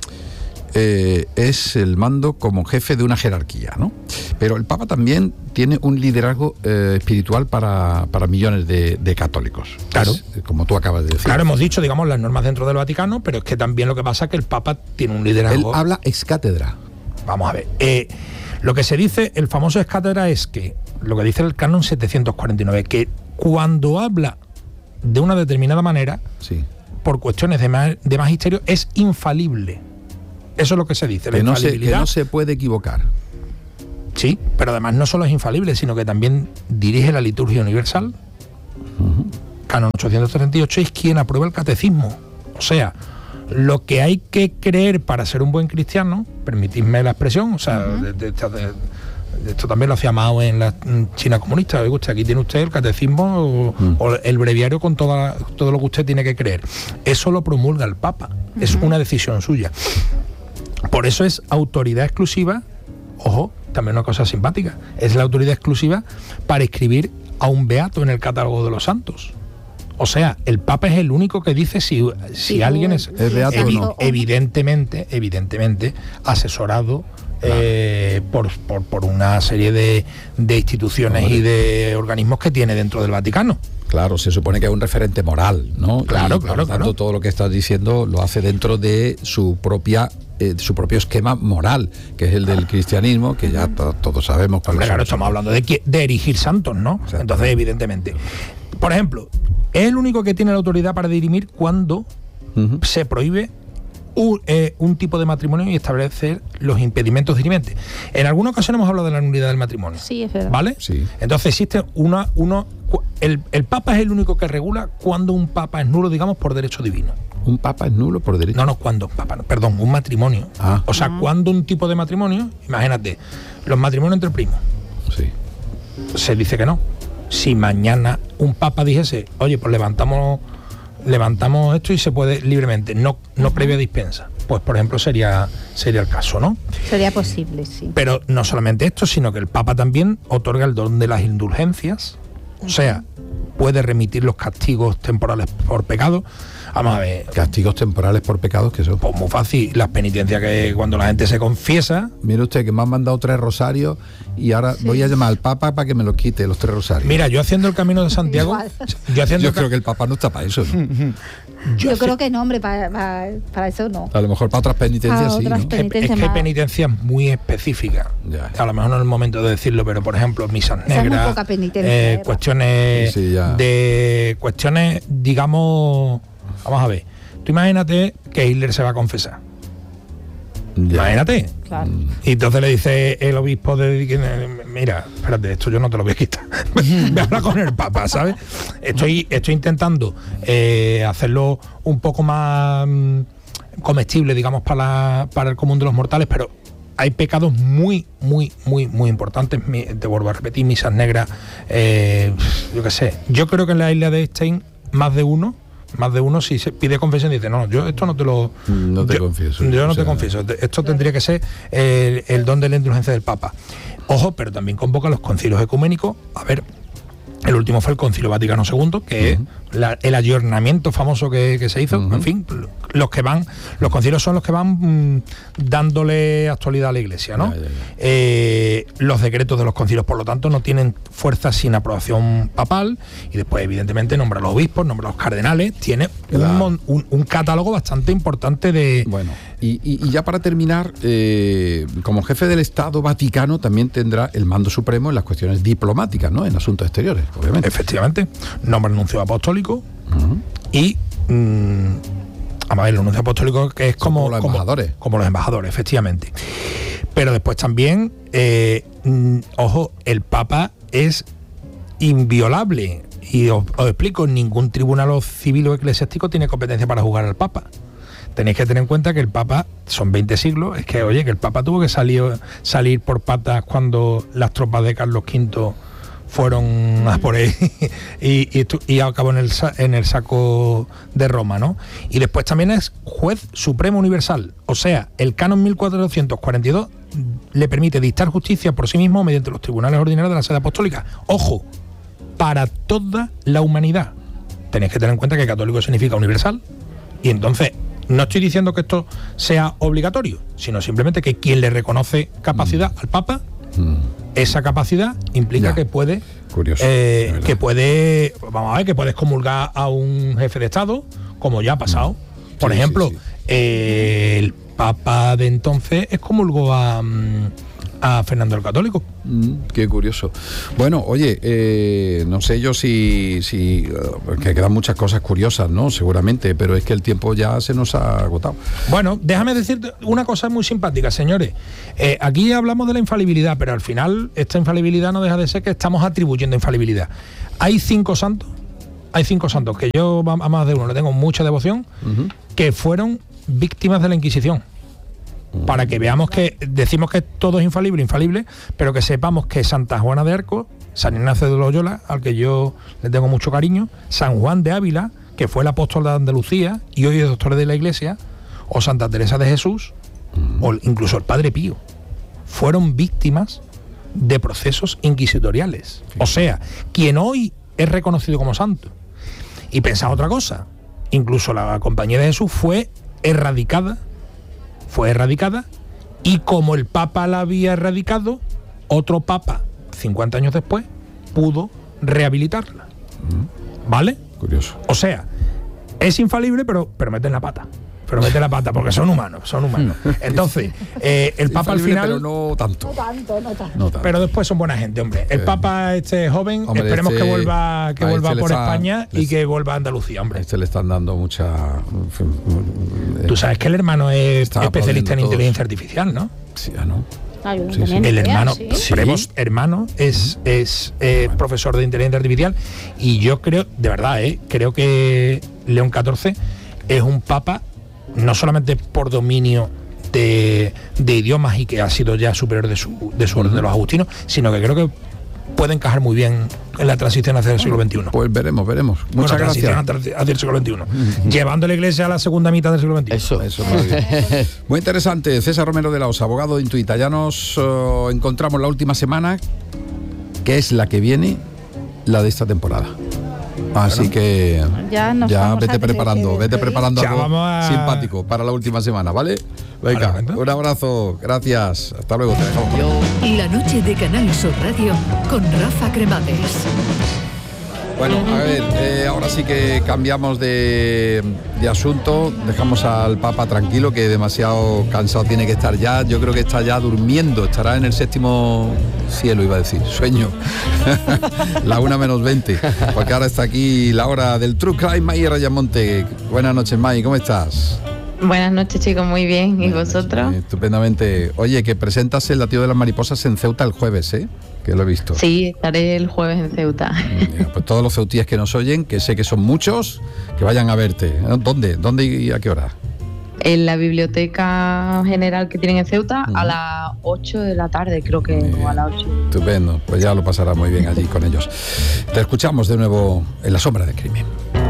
eh, es el mando como jefe de una jerarquía, ¿no? Pero el Papa también tiene un liderazgo eh, espiritual para, para millones de, de católicos. Claro. Es, como tú acabas de decir. Claro, hemos dicho, digamos, las normas dentro del Vaticano, pero es que también lo que pasa es que el Papa tiene un Él liderazgo. habla ex cátedra. Vamos a ver. eh, lo que se dice, el famoso ex cátedra, es que lo que dice el canon setecientos cuarenta y nueve, que cuando habla de una determinada manera, Sí. por cuestiones de, ma- de magisterio, es infalible. Eso es lo que se dice. La Que no, se, que infalibilidad. no se puede equivocar. Sí, pero además no solo es infalible, sino que también dirige la liturgia universal. Canon ochocientos treinta y ocho es quien aprueba el catecismo. O sea, lo que hay que creer para ser un buen cristiano, permitidme la expresión, o sea, de, de- de- de esto también lo hacía Mao en la mm, China comunista. Oiga, usted, aquí tiene usted el catecismo o, Mm. o el breviario con toda, todo lo que usted tiene que creer. Eso lo promulga el Papa, es una decisión suya. Por eso es autoridad exclusiva, ojo, también una cosa simpática, es la autoridad exclusiva para inscribir a un beato en el catálogo de los santos. O sea, el Papa es el único que dice si, si Sí, alguien es, es beato evi- o no. evidentemente, evidentemente, asesorado eh, por, por, por una serie de, de instituciones Hombre. y de organismos que tiene dentro del Vaticano. Claro, se supone que es un referente moral, ¿no? Claro, Y, por claro, lo tanto, claro. todo lo que estás diciendo lo hace dentro de su propia eh, su propio esquema moral, que es el del cristianismo, que ya to- todos sabemos cuál Hombre, es. claro, estamos hablando de, que- de erigir santos, ¿no? Exactamente. Entonces, evidentemente. Por ejemplo, es el único que tiene la autoridad para dirimir cuando Ujú. se prohíbe un, eh, un tipo de matrimonio y establecer los impedimentos dirimentes. En alguna ocasión hemos hablado de la nulidad del matrimonio. Sí, es verdad. ¿Vale? Sí. Entonces existe una, uno, cu- el, el Papa es el único que regula cuando un Papa es nulo, digamos, por derecho divino. Un papa es nulo por derecho. No, no, cuando, Papa, no, perdón, un matrimonio. Ah. O sea, Ah. cuando un tipo de matrimonio, imagínate, los matrimonios entre primos, Sí. se dice que no. Si mañana un Papa dijese, oye, pues levantamos levantamos esto y se puede libremente, no, no previa dispensa, pues por ejemplo sería, sería el caso, ¿no? Sería posible, sí. Pero no solamente esto, sino que el Papa también otorga el don de las indulgencias, o sea, puede remitir los castigos temporales por pecado. Vamos a ver, Castigos temporales por pecados, que son. pues muy fácil, las penitencias que cuando la gente se confiesa. Mire usted que me han mandado tres rosarios y ahora Sí. voy a llamar al Papa para que me los quite, los tres rosarios. Mira, yo haciendo el Camino de Santiago, Igual. yo haciendo Yo el ca- creo que el Papa no está para eso, ¿no? Yo, haci- creo que no, hombre, para, para, para eso no. A lo mejor para otras penitencias Para sí, otras ¿no? pe- Es, es penitencia que hay más- penitencias muy específicas. Ya. A lo mejor no es el momento de decirlo, pero por ejemplo, misas Esa es muy negras, poca penitencia, eh, ¿eh? cuestiones Sí, sí, ya. de cuestiones, digamos, vamos a ver. Tú imagínate que Hitler se va a confesar. Ya. Imagínate. Claro. Y entonces le dice el obispo de mira, espérate, esto yo no te lo voy a quitar. Ve a hablar con el Papa, ¿sabes? Estoy, estoy intentando eh, hacerlo un poco más mm, comestible, digamos, para, la- para el común de los mortales, pero hay pecados muy, muy, muy, muy importantes. Mi- te vuelvo a repetir, misas negras, eh, yo qué sé. Yo creo que en la isla de Einstein, más de uno, más de uno, si se pide confesión, dice, no, yo esto no te lo... No te yo, confieso. Yo no O sea, te confieso. Esto tendría que ser el, el don de la indulgencia del Papa. Ojo, pero también convoca los concilios ecuménicos. A ver, el último fue el Concilio Vaticano segundo, que Ujú. es la- el ayornamiento famoso que, que se hizo. Ujú. En fin, los que van, los concilios son los que van mm, dándole actualidad a la Iglesia, ¿no? Ya, ya, ya. Eh, los decretos de los concilios, por lo tanto, no tienen fuerza sin aprobación papal, y después, evidentemente, nombra a los obispos, nombra a los cardenales, tiene un Claro. mon- un, un catálogo bastante importante de... Bueno, y, y- y ya para terminar, eh, como jefe del Estado Vaticano también tendrá el mando supremo en las cuestiones diplomáticas, ¿no? En asuntos exteriores, obviamente. Efectivamente, nombra el nuncio apostólico Ujú. y mm, vamos a ver, el nuncio apostólico que es Son como, como los embajadores. como los embajadores, efectivamente. Pero después también, eh, mm, ojo, el Papa es inviolable. Y os, os explico, ningún tribunal civil o eclesiástico tiene competencia para juzgar al Papa. Tenéis que tener en cuenta que el Papa, son veinte siglos, es que, oye, que el Papa tuvo que salir, salir por patas cuando las tropas de Carlos quinto fueron a por él y, y, estu- y acabó en el, sa- en el saco de Roma, ¿no? Y después también es juez supremo universal, o sea, el canon mil cuatrocientos cuarenta y dos le permite dictar justicia por sí mismo mediante los tribunales ordinarios de la sede apostólica. Ojo, para toda la humanidad. Tenéis que tener en cuenta que católico significa universal, y entonces no estoy diciendo que esto sea obligatorio, sino simplemente que quien le reconoce capacidad al Papa, Mm. esa capacidad implica Ya. que puede Curioso, eh, de verdad. que puede vamos a ver que puedes comulgar a un jefe de Estado, como ya ha pasado. Por Sí, ejemplo, sí, sí. eh, el Papa de entonces excomulgó a, mm, a Fernando el Católico. Mm, qué curioso. Bueno, oye, eh, no sé yo si, si uh, que quedan muchas cosas curiosas, ¿no? Seguramente, pero es que el tiempo ya se nos ha agotado. Bueno, déjame decirte una cosa muy simpática, señores. Eh, aquí hablamos de la infalibilidad, pero al final esta infalibilidad no deja de ser que estamos atribuyendo infalibilidad. Hay cinco santos, hay cinco santos que yo a a más de uno le tengo mucha devoción, Ujú. que fueron víctimas de la Inquisición. Para que veamos que decimos que todo es infalible, infalible, pero que sepamos que Santa Juana de Arco, San Ignacio de Loyola, al que yo le tengo mucho cariño, San Juan de Ávila, que fue el apóstol de Andalucía y hoy es doctor de la Iglesia, o Santa Teresa de Jesús, o incluso el Padre Pío, fueron víctimas de procesos inquisitoriales. O sea, quien hoy es reconocido como santo Y pensaba otra cosa. Incluso la Compañía de Jesús fue erradicada, fue erradicada, y como el Papa la había erradicado, otro Papa, cincuenta años después, pudo rehabilitarla. ¿Vale? Curioso. O sea, es infalible, pero, pero meten la pata. Pero meten la pata, porque son humanos, son humanos. Entonces, eh, el Papa al final... Pero no tanto. No tanto, no tanto. No tanto. Pero después son buena gente, hombre. El Eh, Papa este joven, hombre, esperemos este- que vuelva, que a vuelva este le por está- España y les- que vuelva a Andalucía, A hombre. este le están dando mucha... Tú sabes que el hermano es Está especialista en aplaudiendo inteligencia artificial, ¿no? Sí, ah, ¿no? Ayuntamiento, El ¿eh? hermano, Sí. Premos, hermano, es, es eh, profesor de inteligencia artificial, y yo creo, de verdad, eh, creo que León catorce es un papa no solamente por dominio de, de idiomas y que ha sido ya superior de su, de su orden de los agustinos, sino que creo que puede encajar muy bien en la transición hacia el siglo veintiuno. Pues veremos, veremos. Bueno, Muchas transición gracias. hacia hacia el siglo veintiuno. Llevando la iglesia a la segunda mitad del siglo veintiuno. Eso. Eso, muy bien. Muy interesante. César Romero de la Osa, abogado de Intuita. Ya nos eh, encontramos la última semana, que es la que viene, la de esta temporada. Así que Ya nos ya vamos a vete tener preparando, que vete despedir. preparando Ya algo vamos a- simpático para la última semana, ¿vale? Venga, Vale, venga. un abrazo, gracias. Hasta luego, te dejamos. La noche de Canal Sur Radio con Rafa Cremades. Bueno, a ver, eh, ahora sí que cambiamos de, de asunto, dejamos al Papa tranquilo, que demasiado cansado tiene que estar ya. Yo creo que está ya durmiendo, estará en el séptimo cielo, iba a decir, sueño. La una menos veinte, porque ahora está aquí la hora del True Crime. May Rayamonte. Buenas noches, May, ¿cómo estás? Buenas noches, chicos, muy bien. ¿Y vosotros? Eh, Estupendamente. Oye, que presentas el latido de las mariposas en Ceuta el jueves, ¿eh? Que lo he visto. Sí, estaré el jueves en Ceuta. Mira, pues todos los ceutíes que nos oyen, que sé que son muchos, que vayan a verte. ¿Dónde? ¿Dónde y a qué hora? En la biblioteca general que tienen en Ceuta Ujú. a las ocho de la tarde, creo que, Muy bien. o a las ocho. Estupendo, pues ya lo pasará muy bien allí con ellos. Te escuchamos de nuevo en La Sombra del Crimen.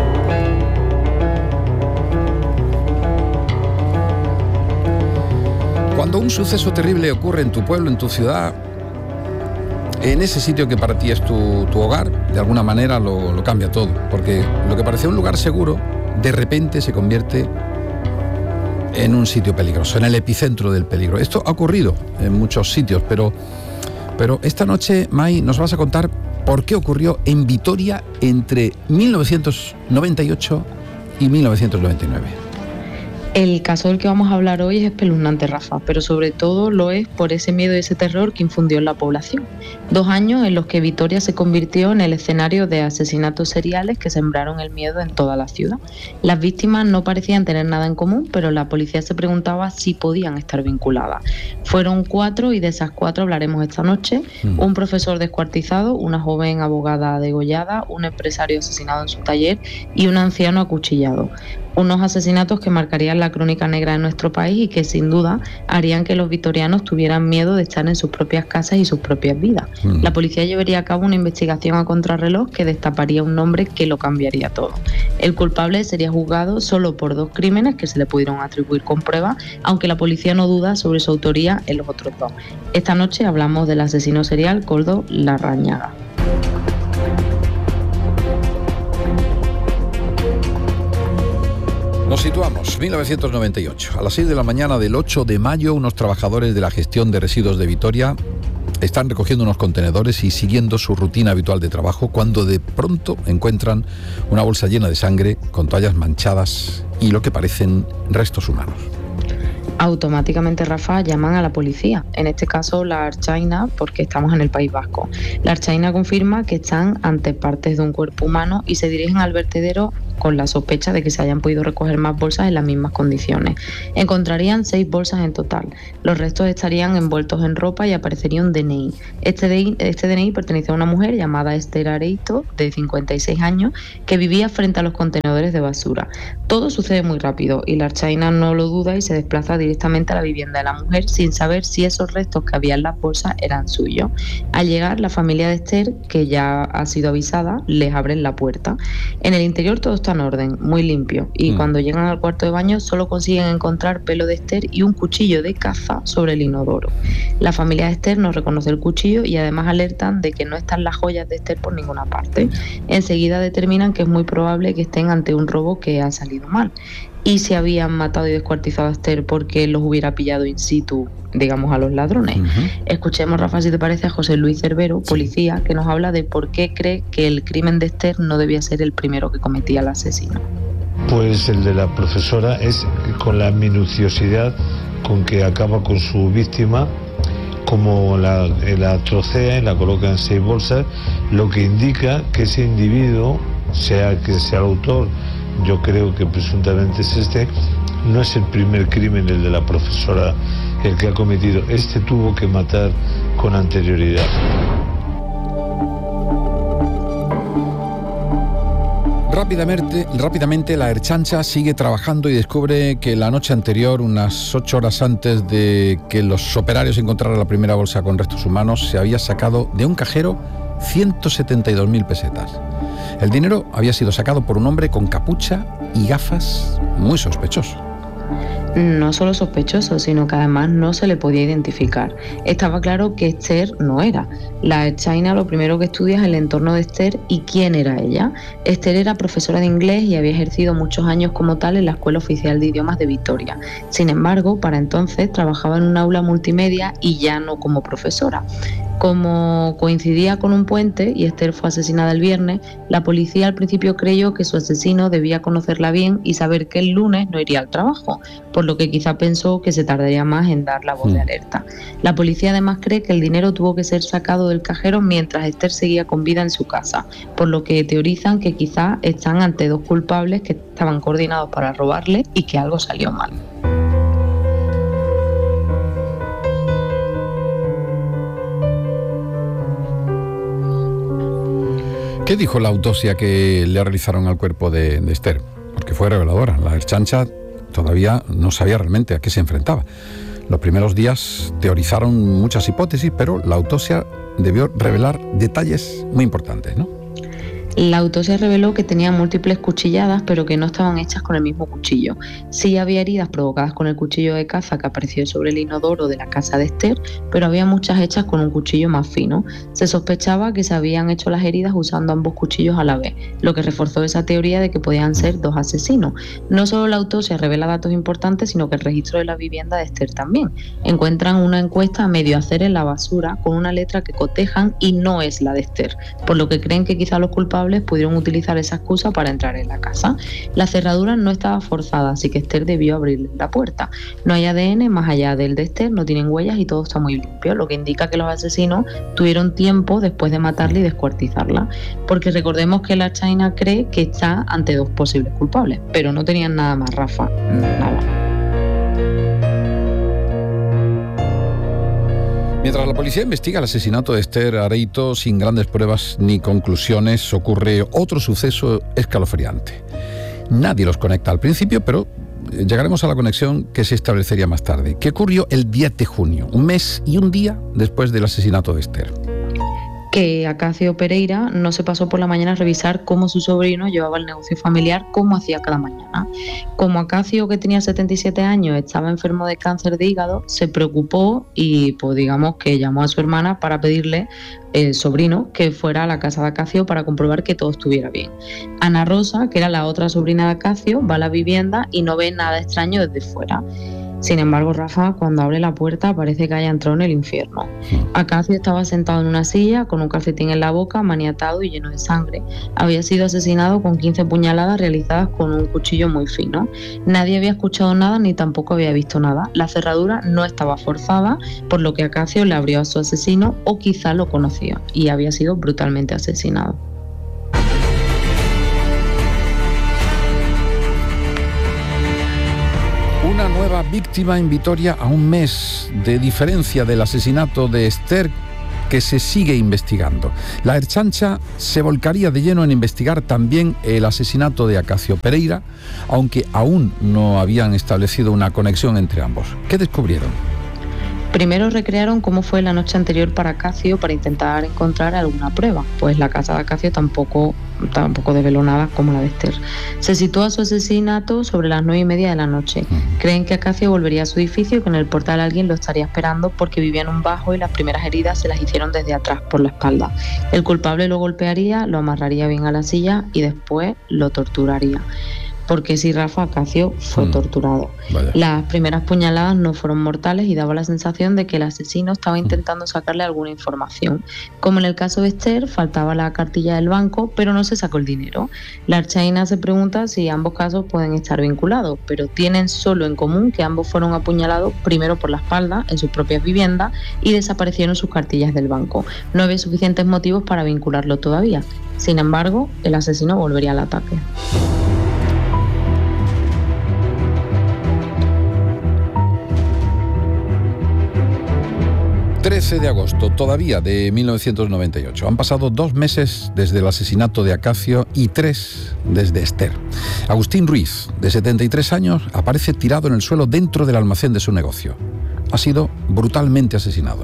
Cuando un suceso terrible ocurre en tu pueblo, en tu ciudad, en ese sitio que para ti es tu, tu hogar, de alguna manera lo, lo cambia todo, porque lo que parecía un lugar seguro, de repente se convierte en un sitio peligroso, en el epicentro del peligro. Esto ha ocurrido en muchos sitios, pero, pero esta noche, May, nos vas a contar por qué ocurrió en Vitoria entre mil novecientos noventa y ocho y mil novecientos noventa y nueve. El caso del que vamos a hablar hoy es espeluznante, Rafa, pero sobre todo lo es por ese miedo y ese terror que infundió en la población. Dos años en los que Vitoria se convirtió en el escenario de asesinatos seriales que sembraron el miedo en toda la ciudad. Las víctimas no parecían tener nada en común, pero la policía se preguntaba si podían estar vinculadas. Fueron cuatro y de esas cuatro hablaremos esta noche. Mm. Un profesor descuartizado, una joven abogada degollada, un empresario asesinado en su taller y un anciano acuchillado. Unos asesinatos que marcarían la crónica negra de nuestro país y que sin duda harían que los vitorianos tuvieran miedo de estar en sus propias casas y sus propias vidas. Mm. La policía llevaría a cabo una investigación a contrarreloj que destaparía un nombre que lo cambiaría todo. El culpable sería juzgado solo por dos crímenes que se le pudieron atribuir con prueba, aunque la policía no duda sobre su autoría en los otros dos. Esta noche hablamos del asesino serial Koldo Larrañaga. Nos situamos, mil novecientos noventa y ocho. A las seis de la mañana del ocho de mayo, unos trabajadores de la gestión de residuos de Vitoria están recogiendo unos contenedores y siguiendo su rutina habitual de trabajo cuando de pronto encuentran una bolsa llena de sangre con toallas manchadas y lo que parecen restos humanos. Automáticamente, Rafa, llaman a la policía, en este caso la Archaina, porque estamos en el País Vasco. La Archaina confirma que están ante partes de un cuerpo humano y se dirigen al vertedero con la sospecha de que se hayan podido recoger más bolsas en las mismas condiciones. Encontrarían seis bolsas en total. Los restos estarían envueltos en ropa y aparecería un D N I. Este D N I, este D N I pertenece a una mujer llamada Esther Areito, de cincuenta y seis años, que vivía frente a los contenedores de basura. Todo sucede muy rápido y la Archaina no lo duda y se desplaza directamente a la vivienda de la mujer sin saber si esos restos que había en las bolsas eran suyos. Al llegar, la familia de Esther, que ya ha sido avisada, les abren la puerta. En el interior todo está está en orden, muy limpio, y Mm. cuando llegan al cuarto de baño solo consiguen encontrar pelo de Esther y un cuchillo de caza sobre el inodoro. La familia de Esther no reconoce el cuchillo y además alertan de que no están las joyas de Esther por ninguna parte. Enseguida determinan que es muy probable que estén ante un robo que ha salido mal. Y si habían matado y descuartizado a Esther porque los hubiera pillado in situ, digamos, a los ladrones. Ujú. Escuchemos, Rafa, si te parece, a José Luis Cervero, policía, que nos habla de por qué cree que el crimen de Esther no debía ser el primero que cometía el asesino. Pues el de la profesora es con la minuciosidad con que acaba con su víctima, como la, la trocea y la coloca en seis bolsas, lo que indica que ese individuo, sea que sea el autor, yo creo que presuntamente es este, no es el primer crimen el de la profesora el que ha cometido. Este tuvo que matar con anterioridad. Rápidamente, rápidamente la Ertzaintza sigue trabajando y descubre que la noche anterior, unas ocho horas antes de que los operarios encontraran la primera bolsa con restos humanos, se había sacado de un cajero ciento setenta y dos mil pesetas. El dinero había sido sacado por un hombre con capucha y gafas muy sospechoso. No solo sospechoso, sino que además no se le podía identificar. Estaba claro que Esther no era. La Ertzaintza lo primero que estudia es el entorno de Esther y quién era ella. Esther era profesora de inglés y había ejercido muchos años como tal en la Escuela Oficial de Idiomas de Vitoria. Sin embargo, para entonces trabajaba en un aula multimedia y ya no como profesora. Como coincidía con un puente y Esther fue asesinada el viernes, la policía al principio creyó que su asesino debía conocerla bien y saber que el lunes no iría al trabajo, por lo que quizá pensó que se tardaría más en dar la voz de alerta. La policía además cree que el dinero tuvo que ser sacado del cajero mientras Esther seguía con vida en su casa, por lo que teorizan que quizá están ante dos culpables que estaban coordinados para robarle y que algo salió mal. ¿Qué dijo la autopsia que le realizaron al cuerpo de, de Esther? Porque fue reveladora. La Ertzaintza todavía no sabía realmente a qué se enfrentaba. Los primeros días teorizaron muchas hipótesis, pero la autopsia debió revelar detalles muy importantes, ¿no? La autopsia reveló que tenía múltiples cuchilladas, pero que no estaban hechas con el mismo cuchillo. Sí había heridas provocadas con el cuchillo de caza que apareció sobre el inodoro de la casa de Esther, pero había muchas hechas con un cuchillo más fino. Se sospechaba que se habían hecho las heridas usando ambos cuchillos a la vez, lo que reforzó esa teoría de que podían ser dos asesinos. No solo la autopsia revela datos importantes, sino que el registro de la vivienda de Esther también. Encuentran una encuesta a medio hacer en la basura con una letra que cotejan y no es la de Esther, por lo que creen que quizá los culpables pudieron utilizar esa excusa para entrar en la casa. La cerradura no estaba forzada, así que Esther debió abrir la puerta. No hay A D N más allá del de Esther, no tienen huellas y todo está muy limpio, lo que indica que los asesinos tuvieron tiempo después de matarla y descuartizarla, porque recordemos que la Ertzaintza cree que está ante dos posibles culpables, pero no tenían nada más, Rafa, nada. Mientras la policía investiga el asesinato de Esther Areito sin grandes pruebas ni conclusiones, ocurre otro suceso escalofriante. Nadie los conecta al principio, pero llegaremos a la conexión que se establecería más tarde. ¿Qué ocurrió el diez de junio, un mes y un día después del asesinato de Esther? Que Acacio Pereira no se pasó por la mañana a revisar cómo su sobrino llevaba el negocio familiar como hacía cada mañana. Como Acacio, que tenía setenta y siete años, estaba enfermo de cáncer de hígado, se preocupó y pues digamos que llamó a su hermana para pedirle, el sobrino, que fuera a la casa de Acacio para comprobar que todo estuviera bien. Ana Rosa, que era la otra sobrina de Acacio, va a la vivienda y no ve nada extraño desde fuera. Sin embargo, Rafa, cuando abre la puerta parece que haya entrado en el infierno. Acacio estaba sentado en una silla con un calcetín en la boca, maniatado y lleno de sangre. Había sido asesinado con quince puñaladas realizadas con un cuchillo muy fino. Nadie había escuchado nada ni tampoco había visto nada. La cerradura no estaba forzada, por lo que Acacio le abrió a su asesino o quizá lo conocía y había sido brutalmente asesinado. Una nueva víctima en Vitoria a un mes de diferencia del asesinato de Esther, que se sigue investigando. La Ertzaintza se volcaría de lleno en investigar también el asesinato de Acacio Pereira, aunque aún no habían establecido una conexión entre ambos. ¿Qué descubrieron? Primero recrearon cómo fue la noche anterior para Acacio para intentar encontrar alguna prueba, pues la casa de Acacio tampoco, tampoco develó nada como la de Esther. Se sitúa su asesinato sobre las nueve y media de la noche. Creen que Acacio volvería a su edificio y que en el portal alguien lo estaría esperando porque vivía en un bajo y las primeras heridas se las hicieron desde atrás por la espalda. El culpable lo golpearía, lo amarraría bien a la silla y después lo torturaría. Porque sí, Rafa, Acacio fue mm, torturado. Vaya. Las primeras puñaladas no fueron mortales y daba la sensación de que el asesino estaba intentando sacarle alguna información. Como en el caso de Esther, faltaba la cartilla del banco, pero no se sacó el dinero. La archaína se pregunta si ambos casos pueden estar vinculados, pero tienen solo en común que ambos fueron apuñalados primero por la espalda en sus propias viviendas y desaparecieron sus cartillas del banco. No había suficientes motivos para vincularlo todavía. Sin embargo, el asesino volvería al ataque. trece de agosto, todavía de mil novecientos noventa y ocho. Han pasado dos meses desde el asesinato de Acacio y tres desde Esther. Agustín Ruiz, de setenta y tres años, aparece tirado en el suelo dentro del almacén de su negocio. Ha sido brutalmente asesinado.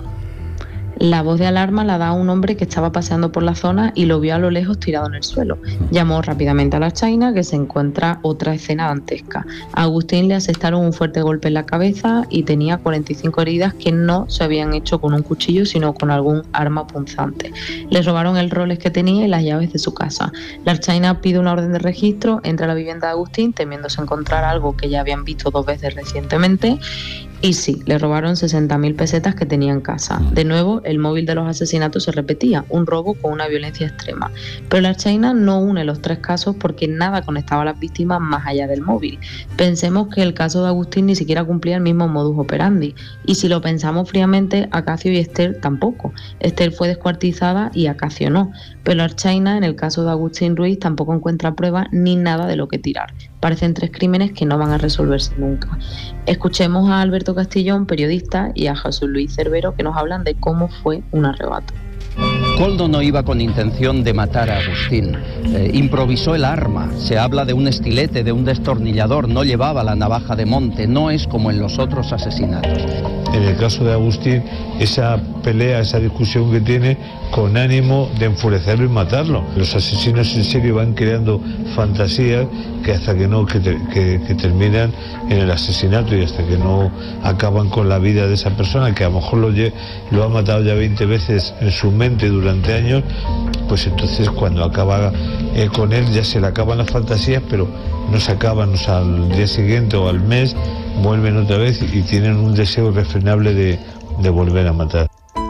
La voz de alarma la da un hombre que estaba paseando por la zona y lo vio a lo lejos tirado en el suelo. Llamó rápidamente a la archaína, que se encuentra otra escena dantesca. A Agustín le asestaron un fuerte golpe en la cabeza y tenía cuarenta y cinco heridas que no se habían hecho con un cuchillo, sino con algún arma punzante. Le robaron el Rolex que tenía y las llaves de su casa. La archaína pide una orden de registro, entra a la vivienda de Agustín, temiéndose encontrar algo que ya habían visto dos veces recientemente. Y sí, le robaron sesenta mil pesetas que tenía en casa. De nuevo, el móvil de los asesinatos se repetía, un robo con una violencia extrema. Pero la archaína no une los tres casos porque nada conectaba a las víctimas más allá del móvil. Pensemos que el caso de Agustín ni siquiera cumplía el mismo modus operandi. Y si lo pensamos fríamente, Acacio y Esther tampoco. Esther fue descuartizada y Acacio no. Pero la archaína, en el caso de Agustín Ruiz, tampoco encuentra pruebas ni nada de lo que tirar. Parecen tres crímenes que no van a resolverse nunca. Escuchemos a Alberto Castillón, periodista, y a Jesús Luis Cervero, que nos hablan de cómo fue un arrebato. Koldo no iba con intención de matar a Agustín. Eh, improvisó el arma. Se habla de un estilete, de un destornillador. No llevaba la navaja de monte. No es como en los otros asesinatos. En el caso de Agustín, esa pelea, esa discusión que tiene con ánimo de enfurecerlo y matarlo. Los asesinos en serie van creando fantasías que hasta que no que, te, que, que terminan en el asesinato y hasta que no acaban con la vida de esa persona que a lo mejor lo, lo ha matado ya veinte veces en su mente durante años, pues entonces cuando acaba eh, con él ya se le acaban las fantasías, pero no se acaban, o sea, al día siguiente o al mes vuelven otra vez y, y tienen un deseo irrefrenable de, de volver a matar.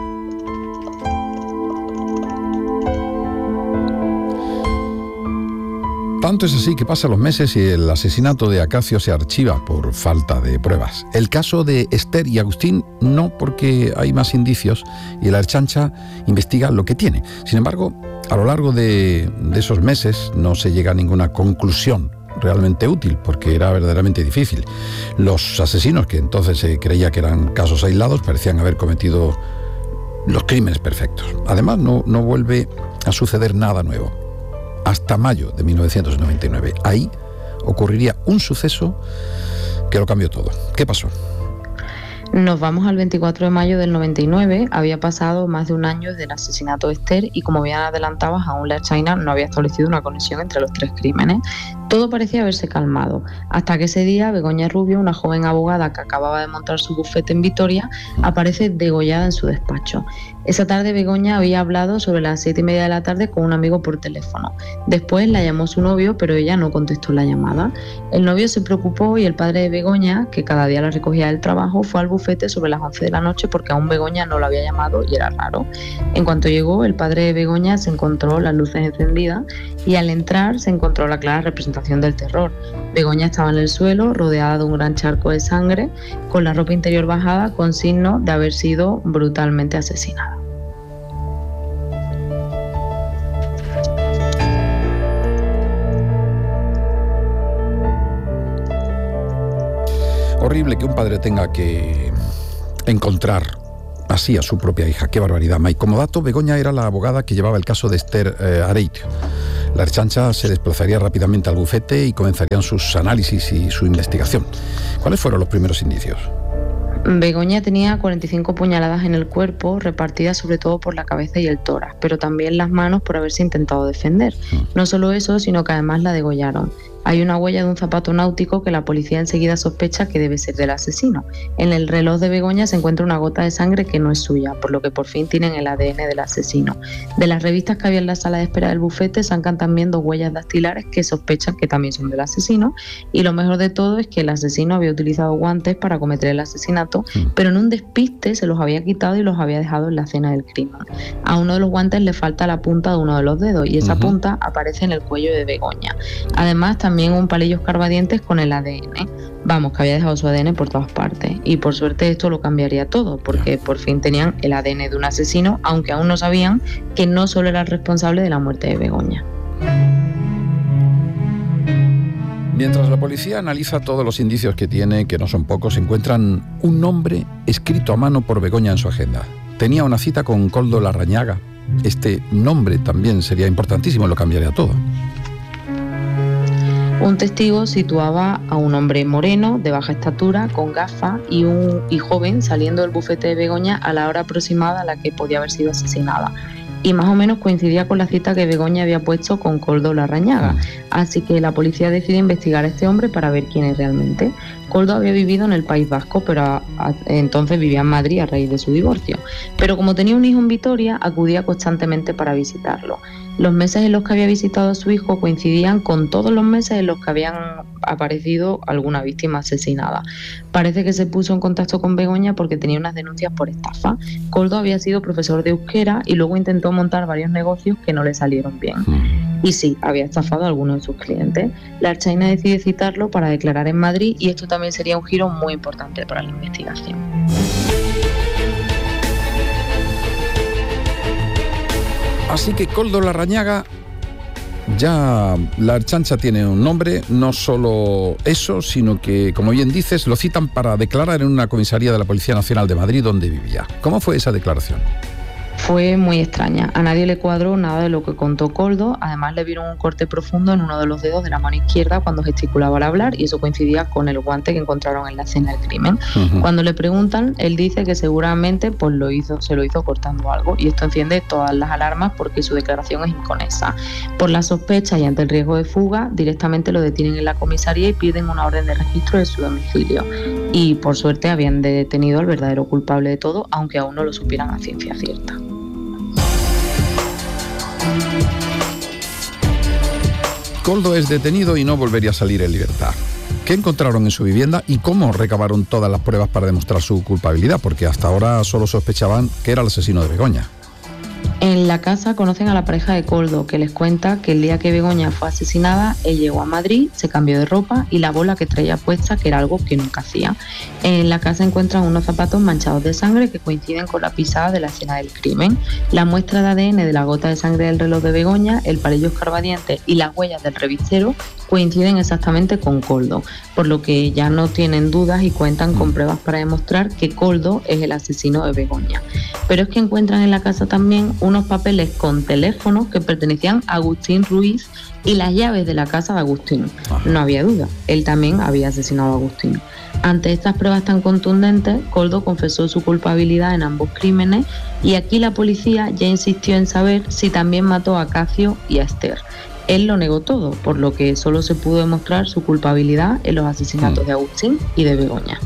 Tanto es así que pasan los meses y el asesinato de Acacio se archiva por falta de pruebas. El caso de Esther y Agustín no, porque hay más indicios y la Ertzaintza investiga lo que tiene. Sin embargo, a lo largo de, de esos meses no se llega a ninguna conclusión realmente útil, porque era verdaderamente difícil. Los asesinos, que entonces se creía que eran casos aislados, parecían haber cometido los crímenes perfectos. Además, no, no vuelve a suceder nada nuevo hasta mayo de mil novecientos noventa y nueve. Ahí ocurriría un suceso que lo cambió todo. ¿Qué pasó? Nos vamos al veinticuatro de mayo del noventa y nueve. Había pasado más de un año desde el asesinato de Esther y, como bien adelantabas, aún la Ertzaintza no había establecido una conexión entre los tres crímenes. Todo parecía haberse calmado, hasta que ese día Begoña Rubio, una joven abogada que acababa de montar su bufete en Vitoria, aparece degollada en su despacho. Esa tarde Begoña había hablado sobre las siete y media de la tarde con un amigo por teléfono. Después la llamó su novio, pero ella no contestó la llamada. El novio se preocupó y el padre de Begoña, que cada día la recogía del trabajo, fue al bufete sobre las once de la noche porque aún Begoña no lo había llamado y era raro. En cuanto llegó, el padre de Begoña se encontró las luces encendidas y al entrar se encontró la clara representación del terror. Begoña estaba en el suelo, rodeada de un gran charco de sangre, con la ropa interior bajada, con signo de haber sido brutalmente asesinada. Horrible que un padre tenga que encontrar así a su propia hija. Qué barbaridad, May. Como dato, Begoña era la abogada que llevaba el caso de Esther eh, Areitio. La Ertzaintza se desplazaría rápidamente al bufete y comenzarían sus análisis y su investigación. ¿Cuáles fueron los primeros indicios? Begoña tenía cuarenta y cinco puñaladas en el cuerpo, repartidas sobre todo por la cabeza y el tórax, pero también las manos por haberse intentado defender. No solo eso, sino que además la degollaron. Hay una huella de un zapato náutico que la policía enseguida sospecha que debe ser del asesino. En el reloj de Begoña se encuentra una gota de sangre que no es suya, por lo que por fin tienen el A D N del asesino. De las revistas que había en la sala de espera del bufete sacan también dos huellas dactilares que sospechan que también son del asesino, y lo mejor de todo es que el asesino había utilizado guantes para cometer el asesinato, pero en un despiste se los había quitado y los había dejado en la escena del crimen. A uno de los guantes le falta la punta de uno de los dedos y esa uh-huh. punta aparece en el cuello de Begoña. Además, también También un palillo escarbadientes con el A D N. Vamos, que había dejado su A D N por todas partes. Y por suerte esto lo cambiaría todo, porque por fin tenían el A D N de un asesino, aunque aún no sabían que no solo era el responsable de la muerte de Begoña. Mientras la policía analiza todos los indicios que tiene, que no son pocos, encuentran un nombre escrito a mano por Begoña en su agenda. Tenía una cita con Koldo Larrañaga. Este nombre también sería importantísimo, lo cambiaría todo. Un testigo situaba a un hombre moreno, de baja estatura, con gafas y, un, y joven saliendo del bufete de Begoña a la hora aproximada a la que podía haber sido asesinada. Y más o menos coincidía con la cita que Begoña había puesto con Koldo Larrañaga. Así que la policía decide investigar a este hombre para ver quién es realmente. Koldo había vivido en el País Vasco, pero a, a, entonces vivía en Madrid a raíz de su divorcio. Pero como tenía un hijo en Vitoria, acudía constantemente para visitarlo. Los meses en los que había visitado a su hijo coincidían con todos los meses en los que habían aparecido alguna víctima asesinada. Parece que se puso en contacto con Begoña porque tenía unas denuncias por estafa. Koldo había sido profesor de euskera y luego intentó montar varios negocios que no le salieron bien. Y sí, había estafado a algunos de sus clientes. La Ertzaina decide citarlo para declarar en Madrid y esto también sería un giro muy importante para la investigación. Así que Koldo Larrañaga, ya la Ertzaintza tiene un nombre, no solo eso, sino que, como bien dices, lo citan para declarar en una comisaría de la Policía Nacional de Madrid donde vivía. ¿Cómo fue esa declaración? Fue muy extraña. A nadie le cuadró nada de lo que contó Koldo. Además, le vieron un corte profundo en uno de los dedos de la mano izquierda cuando gesticulaba al hablar, y eso coincidía con el guante que encontraron en la escena del crimen. Uh-huh. Cuando le preguntan, él dice que seguramente pues lo hizo, se lo hizo cortando algo, y esto enciende todas las alarmas porque su declaración es inconesa. Por la sospecha y ante el riesgo de fuga, directamente lo detienen en la comisaría y piden una orden de registro de su domicilio. Y por suerte habían detenido al verdadero culpable de todo, aunque aún no lo supieran a ciencia cierta. Koldo es detenido y no volvería a salir en libertad. ¿Qué encontraron en su vivienda y cómo recabaron todas las pruebas para demostrar su culpabilidad? Porque hasta ahora solo sospechaban que era el asesino de Begoña. En la casa conocen a la pareja de Koldo, que les cuenta que el día que Begoña fue asesinada, él llegó a Madrid, se cambió de ropa y lavó la que traía puesta, que era algo que nunca hacía. En la casa encuentran unos zapatos manchados de sangre que coinciden con la pisada de la escena del crimen. La muestra de A D N de la gota de sangre del reloj de Begoña, el palillo escarbadiente y las huellas del revistero coinciden exactamente con Koldo, por lo que ya no tienen dudas y cuentan con pruebas para demostrar que Koldo es el asesino de Begoña. Pero es que encuentran en la casa también unos papeles con teléfonos que pertenecían a Agustín Ruiz y las llaves de la casa de Agustín. No había duda, él también había asesinado a Agustín. Ante estas pruebas tan contundentes, Koldo confesó su culpabilidad en ambos crímenes y aquí la policía ya insistió en saber si también mató a Cacio y a Esther. Él lo negó todo, por lo que solo se pudo demostrar su culpabilidad en los asesinatos de Agustín y de Begoña.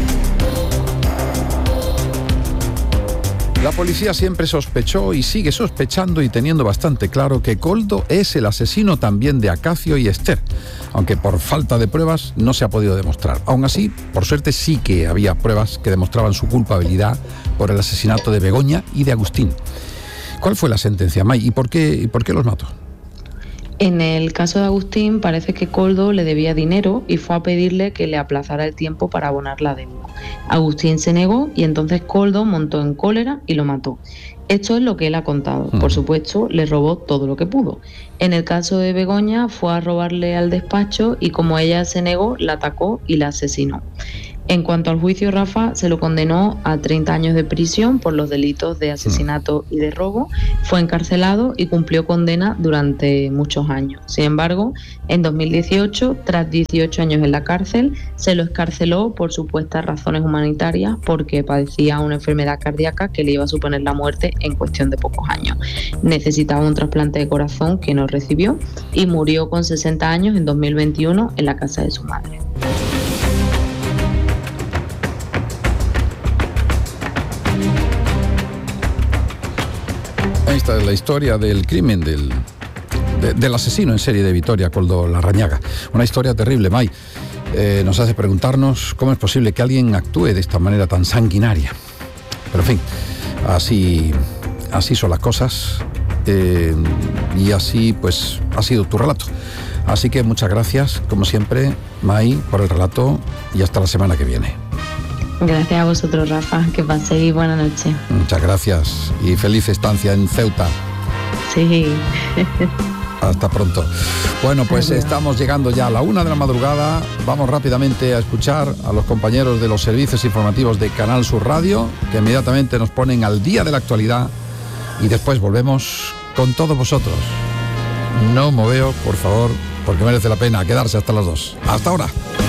La policía siempre sospechó y sigue sospechando y teniendo bastante claro que Koldo es el asesino también de Acacio y Esther, aunque por falta de pruebas no se ha podido demostrar. Aún así, por suerte sí que había pruebas que demostraban su culpabilidad por el asesinato de Begoña y de Agustín. ¿Cuál fue la sentencia, May? ¿Y por qué, y por qué los mató? En el caso de Agustín parece que Koldo le debía dinero y fue a pedirle que le aplazara el tiempo para abonar la deuda. Agustín se negó y entonces Koldo montó en cólera y lo mató. Esto es lo que él ha contado. Por supuesto, le robó todo lo que pudo. En el caso de Begoña fue a robarle al despacho y como ella se negó, la atacó y la asesinó. En cuanto al juicio, Rafa se lo condenó a treinta años de prisión por los delitos de asesinato y de robo. Fue encarcelado y cumplió condena durante muchos años. Sin embargo, en dos mil dieciocho, tras dieciocho años en la cárcel, se lo excarceló por supuestas razones humanitarias porque padecía una enfermedad cardíaca que le iba a suponer la muerte en cuestión de pocos años. Necesitaba un trasplante de corazón que no recibió y murió con sesenta años en dos mil veintiuno en la casa de su madre. Esta es la historia del crimen del, de, del asesino en serie de Vitoria, Koldo Larrañaga. Una historia terrible, Mai. Eh, nos hace preguntarnos cómo es posible que alguien actúe de esta manera tan sanguinaria. Pero en fin, así, así son las cosas. Eh, y así pues ha sido tu relato. Así que muchas gracias, como siempre, Mai, por el relato y hasta la semana que viene. Gracias a vosotros, Rafa. Que paséis buena noche. Muchas gracias y feliz estancia en Ceuta. Sí. Hasta pronto. Bueno, pues estamos llegando ya a la una de la madrugada. Vamos rápidamente a escuchar a los compañeros de los servicios informativos de Canal Sur Radio, que inmediatamente nos ponen al día de la actualidad y después volvemos con todos vosotros. No moveo, por favor, porque merece la pena quedarse hasta las dos. Hasta ahora.